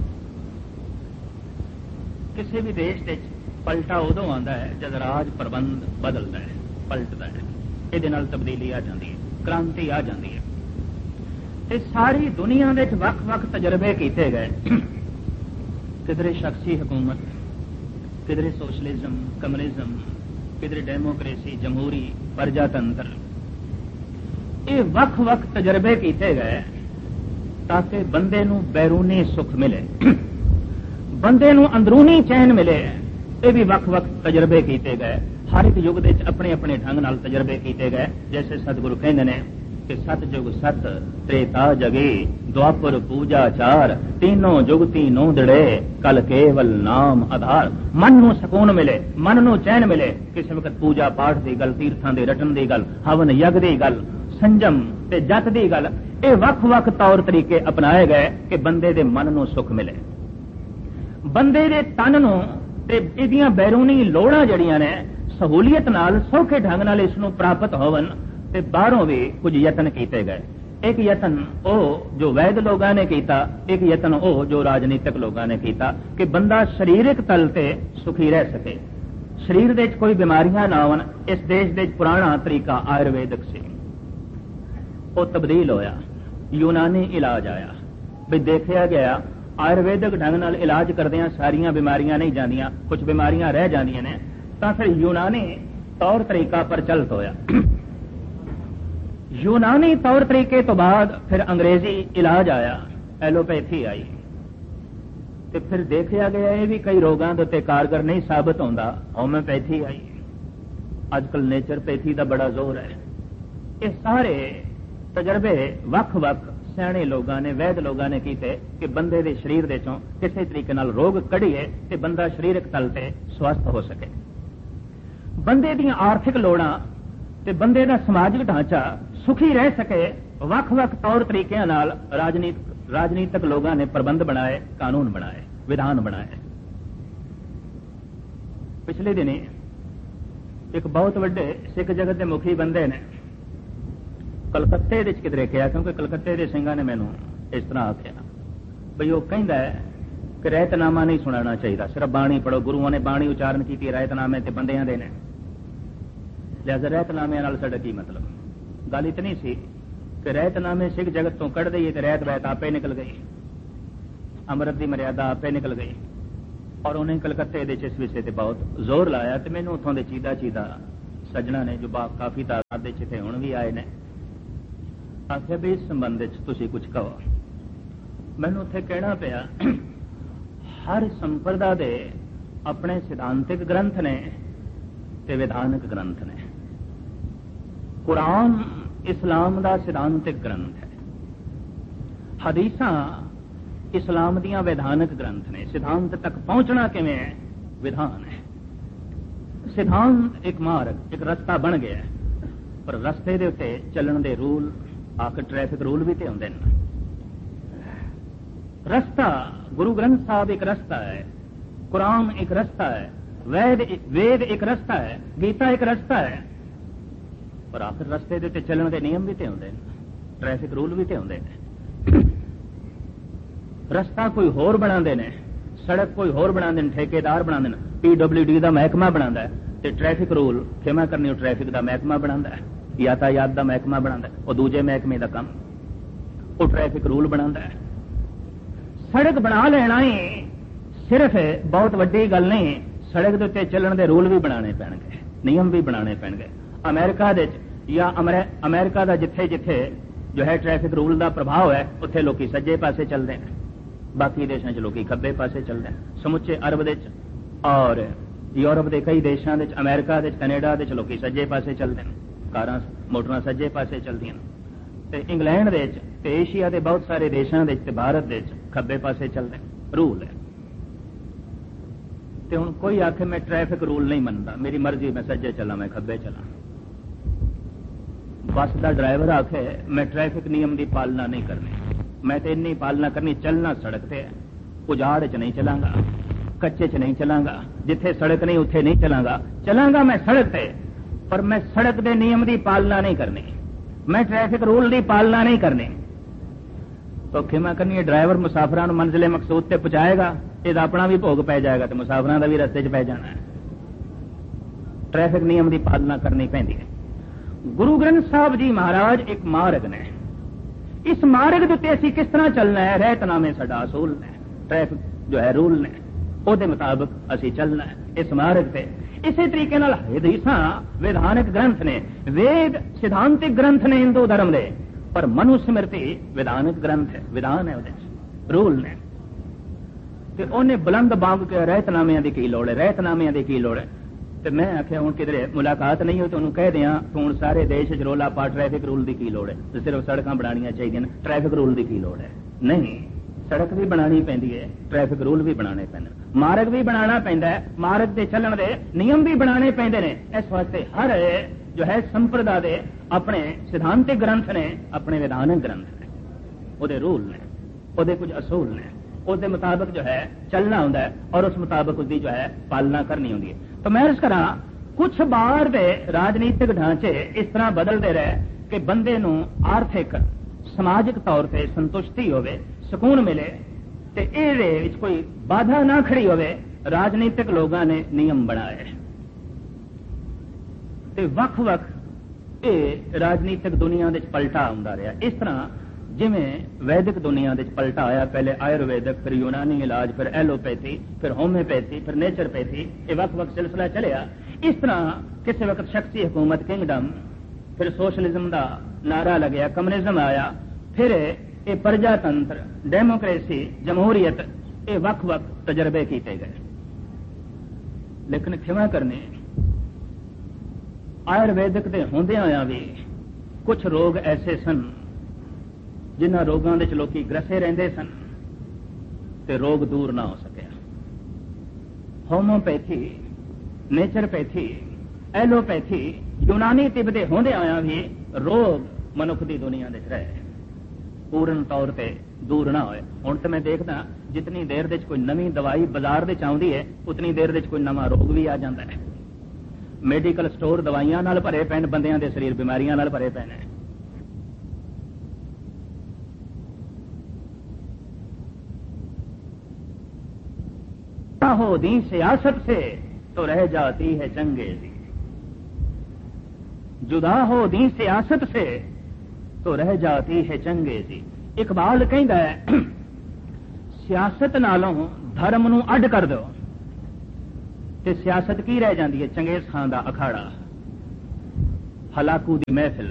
ਕਿਸੇ ਵੀ ਦੇਸ਼ ਦੇ ਪਲਟਾ ਉਦੋਂ ਆਉਂਦਾ ਹੈ ਜਦ ਰਾਜ ਪ੍ਰਬੰਧ ਬਦਲਦਾ ਹੈ, ਪਲਟਦਾ ਹੈ। ਇਹਦੇ ਨਾਲ ਤਬਦੀਲੀ ਆ ਜਾਂਦੀ ਹੈ, ਕ੍ਰਾਂਤੀ ਆ ਜਾਂਦੀ ਹੈ। ਤੇ ਸਾਰੀ ਦੁਨੀਆ ਦੇ ਵਿੱਚ ਵੱਖ-ਵੱਖ ਤਜਰਬੇ ਕੀਤੇ ਗਏ। ਕਿਧਰੇ ਸ਼ਖਸੀ ਹਕੂਮਤ, ਕਿਧਰੇ ਸੋਸ਼ਲਿਜ਼ਮ, ਕਮਿਊਨਿਜ਼ਮ, ਕਿਧਰੇ ਡੈਮੋਕ੍ਰੇਸੀ, ਜਮਹੂਰੀ, ਪ੍ਰਜਾਤੰਤਰ। ਇਹ ਵੱਖ-ਵੱਖ ਤਜਰਬੇ ਕੀਤੇ ਗਏ ਤਾਂ ਕਿ ਬੰਦੇ ਨੂੰ ਬੈਰੂਨੀ ਸੁੱਖ ਮਿਲੇ, ਬੰਦੇ ਨੂੰ ਅੰਦਰੂਨੀ ਚੈਨ ਮਿਲੇ। ਇਹ ਵੀ ਵੱਖ-ਵੱਖ ਤਜਰਬੇ ਕੀਤੇ ਗਏ। ਹਰ ਇੱਕ ਯੁੱਗ ਦੇ ਵਿੱਚ ਆਪਣੇ ਆਪਣੇ ਢੰਗ ਨਾਲ ਤਜਰਬੇ ਕੀਤੇ ਗਏ। ਜੈਸੇ ਸਤਿਗੁਰੂ ਕਹਿੰਦੇ ਨੇ ਕਿ ਸਤ ਯੁਗ ਸਤ ਤ੍ਰੇਤਾ ਜਗੇ ਦੁਆਪਰ ਪੂਜਾ ਚਾਰ तीनों जुगती नोंदड़े कल केवल नाम आधार। मन ਨੂੰ ਸਕੂਨ ਮਿਲੇ, ਮਨ ਨੂੰ ਚੈਨ ਮਿਲੇ। ਕਿਸੇ ਵਕਤ ਪੂਜਾ ਪਾਠ ਦੀ ਗੱਲ, ਤੀਰਥਾਂ ਦੇ ਰਟਣ ਦੀ ਗੱਲ, ਹਵਨ ਯਗ ਦੀ ਗੱਲ, ਸੰਜਮ ਤੇ ਜਤ ਦੀ ਗੱਲ, ਇਹ ਵੱਖ-ਵੱਖ ਤੌਰ ਤਰੀਕੇ ਅਪਣਾਏ ਗਏ ਕਿ ਬੰਦੇ ਦੇ ਮਨ ਨੂੰ ਸੁੱਖ ਮਿਲੇ, ਬੰਦੇ ਦੇ ਤਨ ਨੂੰ ਤੇ ਇਹਦੀਆਂ ਬੈਰੂਨੀ ਲੋੜਾਂ ਜਿਹੜੀਆਂ ਨੇ ਸਹੂਲੀਅਤ ਨਾਲ ਸੌਖੇ ਢੰਗ ਨਾਲ ਇਸ ਨੂੰ ਪ੍ਰਾਪਤ ਹੋਵਨ। ਤੇ ਬਾਹਰੋਂ ਵੀ ਕੁਝ ਯਤਨ ਕੀਤੇ ਗਏ। ਇੱਕ ਯਤਨ ਉਹ ਜੋ ਵੈਦ ਲੋਕਾਂ ਨੇ ਕੀਤਾ, ਇੱਕ ਯਤਨ ਉਹ ਜੋ ਰਾਜਨੀਤਿਕ ਲੋਕਾਂ ਨੇ ਕੀਤਾ ਕਿ ਬੰਦਾ ਸਰੀਰਕ ਤਲ ਤੇ ਸੁਖੀ ਰਹਿ ਸਕੇ, ਸਰੀਰ ਦੇ ਵਿੱਚ ਕੋਈ ਬਿਮਾਰੀਆਂ ਨਾ ਆਉਣ। ਇਸ ਦੇਸ਼ ਦੇ ਵਿੱਚ ਪੁਰਾਣਾ ਤਰੀਕਾ ਆਯੁਰਵੈਦਿਕ ਸੀ, ਉਹ ਤਬਦੀਲ ਹੋਇਆ, ਯੂਨਾਨੀ ਇਲਾਜ ਆਇਆ। ਵੀ ਦੇਖਿਆ ਗਿਆ ਆਯੁਰਵੈਦਿਕ ਢੰਗ ਨਾਲ ਇਲਾਜ ਕਰਦਿਆਂ ਸਾਰੀਆਂ ਬਿਮਾਰੀਆਂ ਨਹੀਂ ਜਾਂਦੀਆਂ, ਕੁਝ ਬਿਮਾਰੀਆਂ ਰਹਿ ਜਾਂਦੀਆਂ ਨੇ। ਤਾਂ ਫਿਰ ਯੂਨਾਨੀ ਤੌਰ ਤਰੀਕਾ ਪ੍ਰਚਲਿਤ ਹੋਇਆ। ਯੂਨਾਨੀ ਤੌਰ ਤਰੀਕੇ ਤੋਂ ਬਾਅਦ ਫਿਰ ਅੰਗਰੇਜ਼ੀ ਇਲਾਜ ਆਇਆ, ਐਲੋਪੈਥੀ ਆਈ। ਤੇ ਫਿਰ ਦੇਖਿਆ ਗਿਆ ਇਹ ਵੀ ਕਈ ਰੋਗਾਂ ਦੇ ਉੱਤੇ ਕਾਰਗਰ ਨਹੀਂ ਸਾਬਤ ਹੁੰਦਾ, ਹੋਮਿਓਪੈਥੀ ਆਈ। ਅੱਜ ਕੱਲ ਨੇਚਰਪੈਥੀ ਦਾ ਬੜਾ ਜ਼ੋਰ ਹੈ। ਇਹ ਸਾਰੇ ਤਜਰਬੇ ਵੱਖ-ਵੱਖ ਸਿਆਣੇ ਲੋਕਾਂ ਨੇ, ਵੈਦ ਲੋਕਾਂ ਨੇ ਕੀਤੇ ਕਿ ਬੰਦੇ ਦੇ ਸਰੀਰ ਦੇ ਚੋਂ ਕਿਸੇ ਤਰੀਕੇ ਨਾਲ ਰੋਗ ਕੱਢੀਏ ਤੇ ਬੰਦਾ ਸਰੀਰਕ ਤਲ ਤੇ ਸਵਸਥ ਹੋ ਸਕੇ। ਬੰਦੇ ਦੀਆਂ ਆਰਥਿਕ ਲੋੜਾਂ ਤੇ ਬੰਦੇ ਦਾ ਸਮਾਜਿਕ ਢਾਂਚਾ ਸੁਖੀ ਰਹਿ ਸਕੇ। ਵੱਖ-ਵੱਖ ਤੌਰ ਤਰੀਕਿਆਂ ਨਾਲ ਰਾਜਨੀਤਿਕ ਰਾਜਨੀਤਿਕ ਲੋਕਾਂ ਨੇ ਪ੍ਰਬੰਧ ਬਣਾਏ, ਕਾਨੂੰਨ ਬਣਾਏ, ਵਿਧਾਨ ਬਣਾਏ। ਪਿਛਲੇ ਦਿਨੀ ਇੱਕ ਬਹੁਤ ਵੱਡੇ ਸਿੱਖ ਜਗਤ ਦੇ ਮੁਖੀ ਬੰਦੇ ਨੇ ਕਲਕੱਤੇ ਵਿੱਚ ਕਿਧਰੇ ਕਿਹਾ, ਕਿਉਂਕਿ ਕਲਕੱਤੇ ਦੇ ਸਿੰਘਾਂ ਨੇ ਮੈਨੂੰ ਇਸ ਤਰ੍ਹਾਂ ਆਖਿਆ ਬਈ ਉਹ ਕਹਿੰਦਾ ਹੈ ਕਿ ਰਹਿਤਨਾਮਾ ਨਹੀਂ ਸੁਣਾਉਣਾ ਚਾਹੀਦਾ, ਸਿਰਫ ਬਾਣੀ ਪੜੋ। ਗੁਰੂਆਂ ਨੇ ਬਾਣੀ ਉਚਾਰਨ ਕੀਤੀ, ਰਹਿਤਨਾਮੇ ਤੇ ਬੰਦਿਆਂ ਦੇ ਨੇ, ਲਿਹਾਜ਼ਾ ਰਹਿਤਨਾਮਿਆਂ ਨਾਲ ਸਾਡਾ ਕੀ ਮਤਲਬ। ਗੱਲ ਇਤਨੀ ਸੀ कि रहतनामे सिख जगत तो कढ़ दईए तो रहत बहत आपे निकल गई, अमृत की मर्यादा आपे निकल गई। और उन्हें कलकत्ते इस विषय से बहुत जोर लाया तो मैनू उतों के चीदा चीदा सज्जना ने जो बा काफी तादाद इतने हुण भी आए ने आख्या भी इस संबंध तुसी कुछ कहो। मैनू उत्थे कहना पिया हर संप्रदा दे अपने सिद्धांतिक ग्रंथ ने ते विधानक ग्रंथ ने। कुरान इस्लाम का सिद्धांतिक ग्रंथ है, हदीसां इस्लाम दियां विधानक ग्रंथ ने। सिद्धांत तक पहुंचना किवें है, विधान है। सिद्धांत एक मार्ग, एक रस्ता बन गया है, पर रस्ते दे उत्ते चलण दे रूल, आखिर ट्रैफिक रूल भी ते हुंदे ने। रस्ता गुरु ग्रंथ साहब एक रस्ता है, कुरान एक रस्ता है, वेद वेद एक रस्ता है, गीता एक रस्ता है, पर आखिर रस्ते दे उत्ते चलण दे नियम भी ते हुंदे ने, ट्रैफिक रूल भी ते हुंदे ने। रस्ता कोई होर बनाते ने, सड़क कोई होर बनाते हैं, ठेकेदार बनाते हैं, पी डब्ल्यू डी का महकमा बनाता है, तो ट्रैफिक रूल खेमा करनी वो ट्रैफिक का महकमा बनाता है, यातायात का महकमा बनाता है, वो दूजे महकमे का काम वो ट्रैफिक रूल बनाता है। सड़क बना लेना ही सिर्फ बहुत वड्डी गल नहीं, सड़क के उत्ते चलण के रूल भी बनाने पैणगे, नियम भी बनाने पैणगे। अमेरिका दे या अमेरिका का जिथे जिथे जो है ट्रैफिक रूल का प्रभाव है, उत्थे लोग सज्जे पासे चलते हैं, बाकी देशों च लोग खब्बे पासे चलते हैं। समुचे अरब दे और यूरोप के कई देशों के, अमेरिका के, कनेडा के लोग सज्जे पासे चलते हैं, कारां मोटरां सज्जे पासे चलदियां। ते इंग्लैंड दे ते एशिया के बहुत सारे देशों के, भारत के खब्बे पासे चलते हैं, रूल है। ते हुण कोई आखे मैं ट्रैफिक रूल नहीं मनता, मेरी मर्जी, मैं सज्जे चला, मैं खब्बे चला। बस का ड्राइवर आखे मैं ट्रैफिक नियम की पालना नहीं करनी, मैं तो इन्नी पालना करनी, चलना सड़क ते है, उजाड़ च नहीं चलांगा, कच्चे च नहीं चलांगा, जिथे सड़क नहीं उत्थे नहीं चलांगा, चलांगा मैं सड़क ते, पर मैं सड़क के नियम की पालना नहीं करनी, मैं ट्रैफिक रूल की पालना नहीं करनी। तो खिमा करनी है, ड्राइवर मुसाफिरां नूं मंजिले मकसूद ते पहुंचाएगा, ये अपना भी भोग पै जाएगा, तो मुसाफिरां दा भी रस्ते च पै जाना है। ट्रैफिक नियम की पालना करनी पैंदी है। गुरु ग्रंथ साहब जी महाराज एक मार्ग ने, इस मार्ग के उत्ते असीं किस तरह चलना है, रहतनामे साडा असूल ने, ट्रैफिक जो है रूल ने, उहदे मुताबिक असीं चलना है इस मार्ग पे। इसी तरीके नाल हदीसां विधानक ग्रंथ ने, वेद सिद्धांतिक ग्रंथ ने हिंदू धर्म दे, पर मनुस्मृति विधानक ग्रंथ है, विधान है, उहदे रूल ने। ते ओहने बुलंद बांग के रहतनामियां दी की लोड़ है, रहतनामियां दी की लोड़ है। ते मैं आख्या हुण किधरे मुलाकात नहीं हो तो उन्होंने कह दियां हुण सारे देश च रौला पा ट्रैफिक रूल की की लोड़ है, तो सिर्फ सड़कां बनानियां चाहिए, ट्रैफिक रूल की की लोड़ है? नहीं, सड़क भी बनानी पैंदी है, ट्रैफिक रूल भी बनाने पैंदे, मार्ग भी बनाना पैंदा है, मार्ग के चलण दे नियम भी बनाने पैंदे ने। इस वास्ते हर जो है संप्रदा दे अपने सिद्धांतिक ग्रंथ ने, अपने विधानक ग्रंथ ने, उहदे रूल ने, उहदे कुछ असूल ने, उसके मुताबिक जो है चलना होता है और उस मुताबिक उसकी जो है पालना करनी होती है। तो मैं इस करा कुछ बार दे राजनीतिक ढांचे इस तरह बदलते रहे कि बंदे नूं आर्थिक समाजिक तौर पर संतुष्टि होवे, सुकून मिले, ते इहदे विच कोई बाधा ना खड़ी होवे। राजनीतिक लोगों ने नियम बनाए ते वख-वख ये राजनीतिक दुनिया दे पलटा हुंदा रहा। इस तरह जिमें वैदिक दुनिया दे पलटा आया, पहले आयुर्वेदिक, फिर यूनानी इलाज, फिर एलोपैथी, फिर होम्योपैथी, फिर नेचरपैथी, ये वक्त वक्त सिलसिला चलिया। इस तरह किसी वक्त शख्सी हुकूमत किंगडम, फिर सोशलिज्म का नारा लग्या, कम्युनिज्म आया, फिर ये प्रजातंत्र, डेमोक्रेसी, जमहूरियत, ये वक्त वक्त तजर्बे किए गए। लेकिन खिमा करने आयुर्वेदिक के होंदे होया भी कुछ रोग ऐसे सन जिन्हां रोगों के लोग ग्रसे रहते सन ते रोग दूर ना हो सके। होम्योपैथी, नेचरपैथी, एलोपैथी, यूनानी तिब्बते होंदे आया भी रोग मनुख की दुनिया दे रहे पूर्ण तौर पर दूर ना होए। हुण तो मैं देखदा जितनी देर दे कोई नवी दवाई बाजार दे आउंदी है, उतनी देर दे कोई नवा रोग भी आ जाता है। मेडिकल स्टोर दवाइयां नाल भरे पैन, बंदियां दे शरीर बीमारियां नाल भरे पैन है। हो दी सियासत से तो रह जाती है चंगेजी, जुदा हो दी सियासत से तो रह जाती है चंगे सी। इकबाल कहता है सियासत नालों धर्म नूं अड कर दो ते सियासत की रह जाती है? चंगेज खान दा अखाड़ा, हलाकू दी महफिल,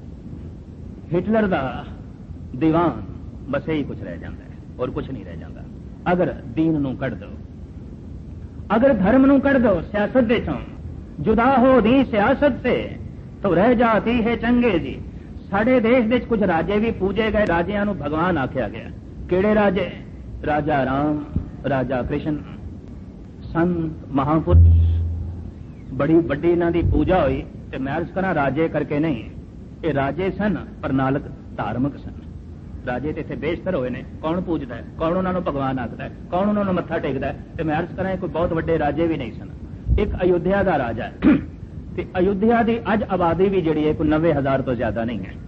हिटलर दा दीवान, बस यही कुछ रह जाता है और कुछ नहीं रह जाता। अगर दीन नूं कढ़ दो, अगर धर्म नूं कढ़ दो सियासत दे चों, जुदा हो दी सियासत से तो रह जाती है चंगे जी। साडे देश दे कुछ राजे भी पूजे गए, राजियां नूं भगवान आख्या गया। किहड़े राजे? राजा राम, राजा कृष्ण, संत महापुरुष, बड़ी वड्डी इन्हां दी पूजा हुई। ते मैं अर्ज करा राजे करके नहीं, ये राजे सन पर नालक धार्मिक सन। राजे ते इत्थे बेशतर होए ने, कौन पूजदा है, कौन उन्हां नूं भगवान आखदा है, कौन उन्हां नूं मत्था टेकदा है? ते मैं अर्ज करा कोई बहुत वड्डे राजे भी नहीं सन। एक अयोध्या दा राजा है ते अयोध्या दी अज आबादी भी जिहड़ी है कोई नब्बे हजार तो ज्यादा नहीं है।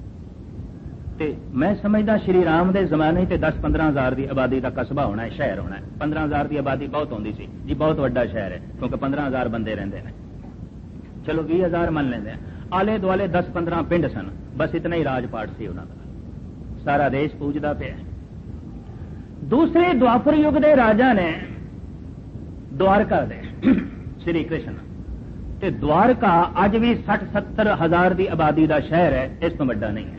ते मैं समझदा श्री राम दे जमाने ते दस पंद्रह हजार की आबादी का कस्बा होना है, शहर होना है। पंद्रह हजार की आबादी बहुत होंदी सी जी, बहुत वड्डा शहर है क्योंकि पंद्रह हजार बंदे रहिंदे ने। चलो बीस हजार मन लेंदे, आले दुआले दस पंद्रह पिंड सन, बस इतना ही राजपाट सी उन्हां दा। सारा देश पूजदा पिया। दूसरे द्वापर युग दे राजा ने द्वारका दे श्री कृष्ण ते द्वारका अज भी सठ सत्तर हजार की आबादी का शहर है, इस तो वड्डा नहीं है।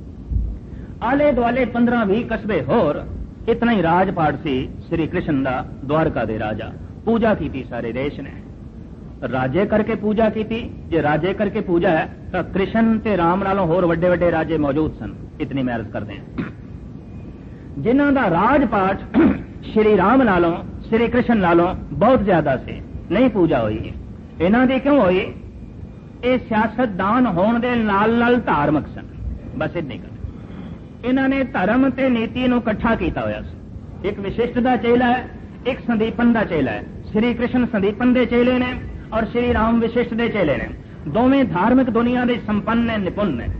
आले दुआले पंद्रह भी कस्बे होर, इतना ही राजपाट सी श्री कृष्ण दा द्वारका दे राजा। पूजा की थी सारे देश ने, राजे करके पूजा की थी। जे राजे करके पूजा है तो कृष्ण ते राम नालों होर वड्डे वड्डे राजे मौजूद सन। इतनी मैं अर्ज करदे हैं जिन्हां दा राजपाट श्री राम नालों श्री कृष्ण नालों बहुत ज्यादा से नहीं पूजा हुई। इन्हां दी क्यों हुई? ये सियासतदान होण दे नाल नाल धार्मिक सन, बस इतनी गल। इन्हां ने धर्म ते नीति नूं इकट्ठा कीता होया सी। एक विशिष्ट दा चेला है, एक संदीपन दा चेला है। श्री कृष्ण संदीपन दे चेले ने और श्री राम विशिष्ट दे चेले ने। दोवें धार्मिक दुनिया दे संपन्न ने, निपुण ने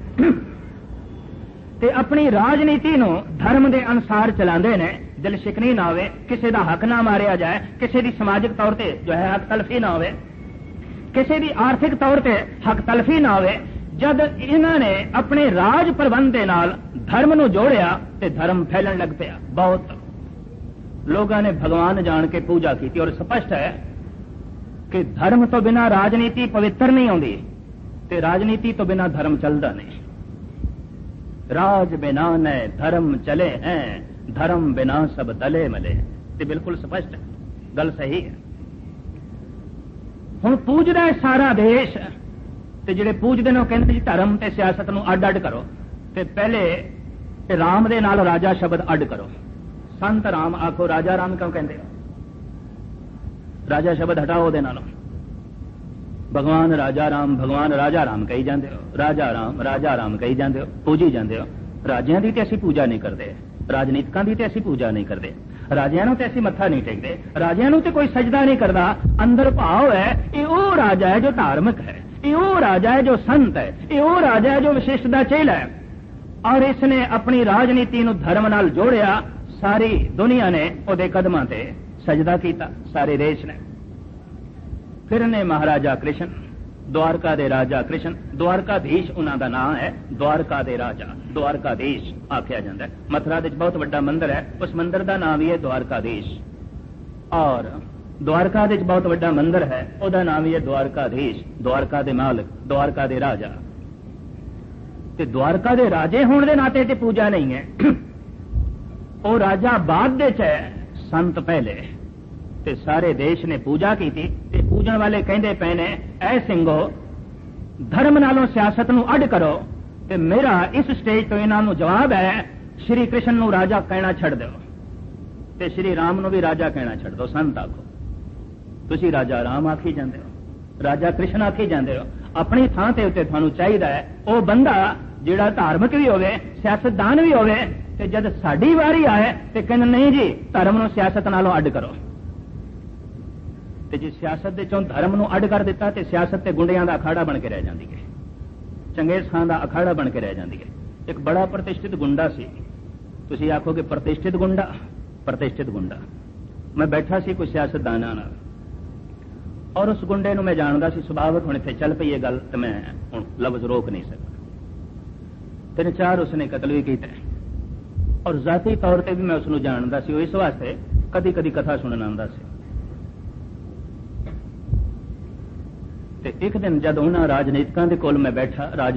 ते अपनी राजनीति नूं धर्म दे अनुसार चलांदे ने। दिल शिकनी ना होवे, किसी दा हक ना मारिया जाए, किसी दी समाजिक तौर ते जो है हक तलफी ना होवे, किसी दी आर्थिक तौर ते हक तलफी ना होवे। जद इन्हां ने अपने राज प्रबंध दे नाल धर्म नूं जोड़िया ते धर्म फैलन लग पिया। बहुत लोगों ने भगवान जान के पूजा की और स्पष्ट है कि धर्म तो बिना राजनीति पवित्र नहीं होती ते राजनीति तो बिना धर्म चलता नहीं। राज बिना न धर्म चले हैं, धर्म बिना सब तले मले। ते बिल्कुल स्पष्ट है, गल सही है। हुण पूजदा है सारा देश ते जिहड़े पूजदे ने कहंदे जी धर्म ते सियासत नूं अड अड करो ते पहले राम दे नाल राजा शब्द अड करो। संत राम आखो, राजा राम क्यों कहंदे हो? राजा शब्द हटाओ ਉਹਦੇ नालों। भगवान राजा राम, भगवान राजा राम कही जाते हो, राजा राम राजा राम कही जाते हो, पूजी जाते हो। राजियां दी ते असीं पूजा नहीं करते, राजनीतिकां दी ते असीं पूजा नहीं करते, राजियां नूं ते असीं मत्था नहीं टेकदे, राजियां नूं ते कोई सजदा नहीं करदा। अंदर भाव है ये वो राजा है जो धार्मिक है, ये वो राजा है जो संत है, ये वो राजा है जो विशिष्ट दा चेला है। और इसने अपनी राजनीति नूं धर्म नाल जोड़िया। सारी दुनिया ने ਉਹਦੇ कदमां ते सजदा कीता, सारे देश ने। फिर ने महाराजा कृष्ण, द्वारका दे राजा कृष्ण, द्वारकाधीश उन्हां दा नाम है। द्वारका दे राजा द्वारकाधीश आख्या जाता है। मथुरा दे बहुत बड़ा मंदिर है, उस मंदिर का नाम ही है द्वारकाधीश। और द्वारका दे बहुत बड़ा मंदिर है, ਉਹਦਾ नाम ही है द्वारकाधीश। द्वारका दे मालिक, द्वारका दे राजा। ते द्वारका दे राजे होने दे नाते ते पूजा नहीं है। वो राजा बाद दे च है, संत पहले। ते सारे देश ने पूजा की थी। ते पूजन वाले कहंदे पे ने, ऐ सिंघो धर्म नालों सियासत नूं अड करो। ते मेरा इस स्टेज तो इन्हां नूं जवाब है, श्री कृष्ण नूं राजा कहना छड़ दो ते श्री राम नूं भी राजा कहना छड़ दो। संत आखो, तुसीं राजा राम आखी जांदे हो, राजा कृष्ण आखी जांदे हो। अपनी थां ते उत्ते तुहानूं चाहीदा है वो बंदा जिहड़ा धार्मिक भी होवे, सियासतदान भी होवे। ते जद साडी वारी आए ते कहंदे नहीं जी धर्म नूं सियासत नालों अड करो। ते जे सियासत दे चों धर्म नूं अड कर दिता ते सियासत ते गुंडियां दा अखाड़ा बन के रह जांदी है, चंगेज खान दा अखाड़ा बन के रह जांदी है। एक बड़ा प्रतिष्ठित गुंडा सी, तुसीं आखोगे प्रतिष्ठित गुंडा, प्रतिष्ठित गुंडा। मैं बैठा सी कोई सियासतदानां नाल और उस गुंडे नूं मैं जानदा सी, सुभावक हुण इत्थे चल पई ये गल ते मैं हुण लफ्ज़ रोक नहीं सकदा। तीन चार उसने कतल भी किया और जाती तौर पर भी मैं उसनों जानता सी, इस वास्ते कदी कदी कथा सुनन आंदा सी। ते एक दिन जब उन्होंने राजनीतिकां दे कोल मैं बैठा, राज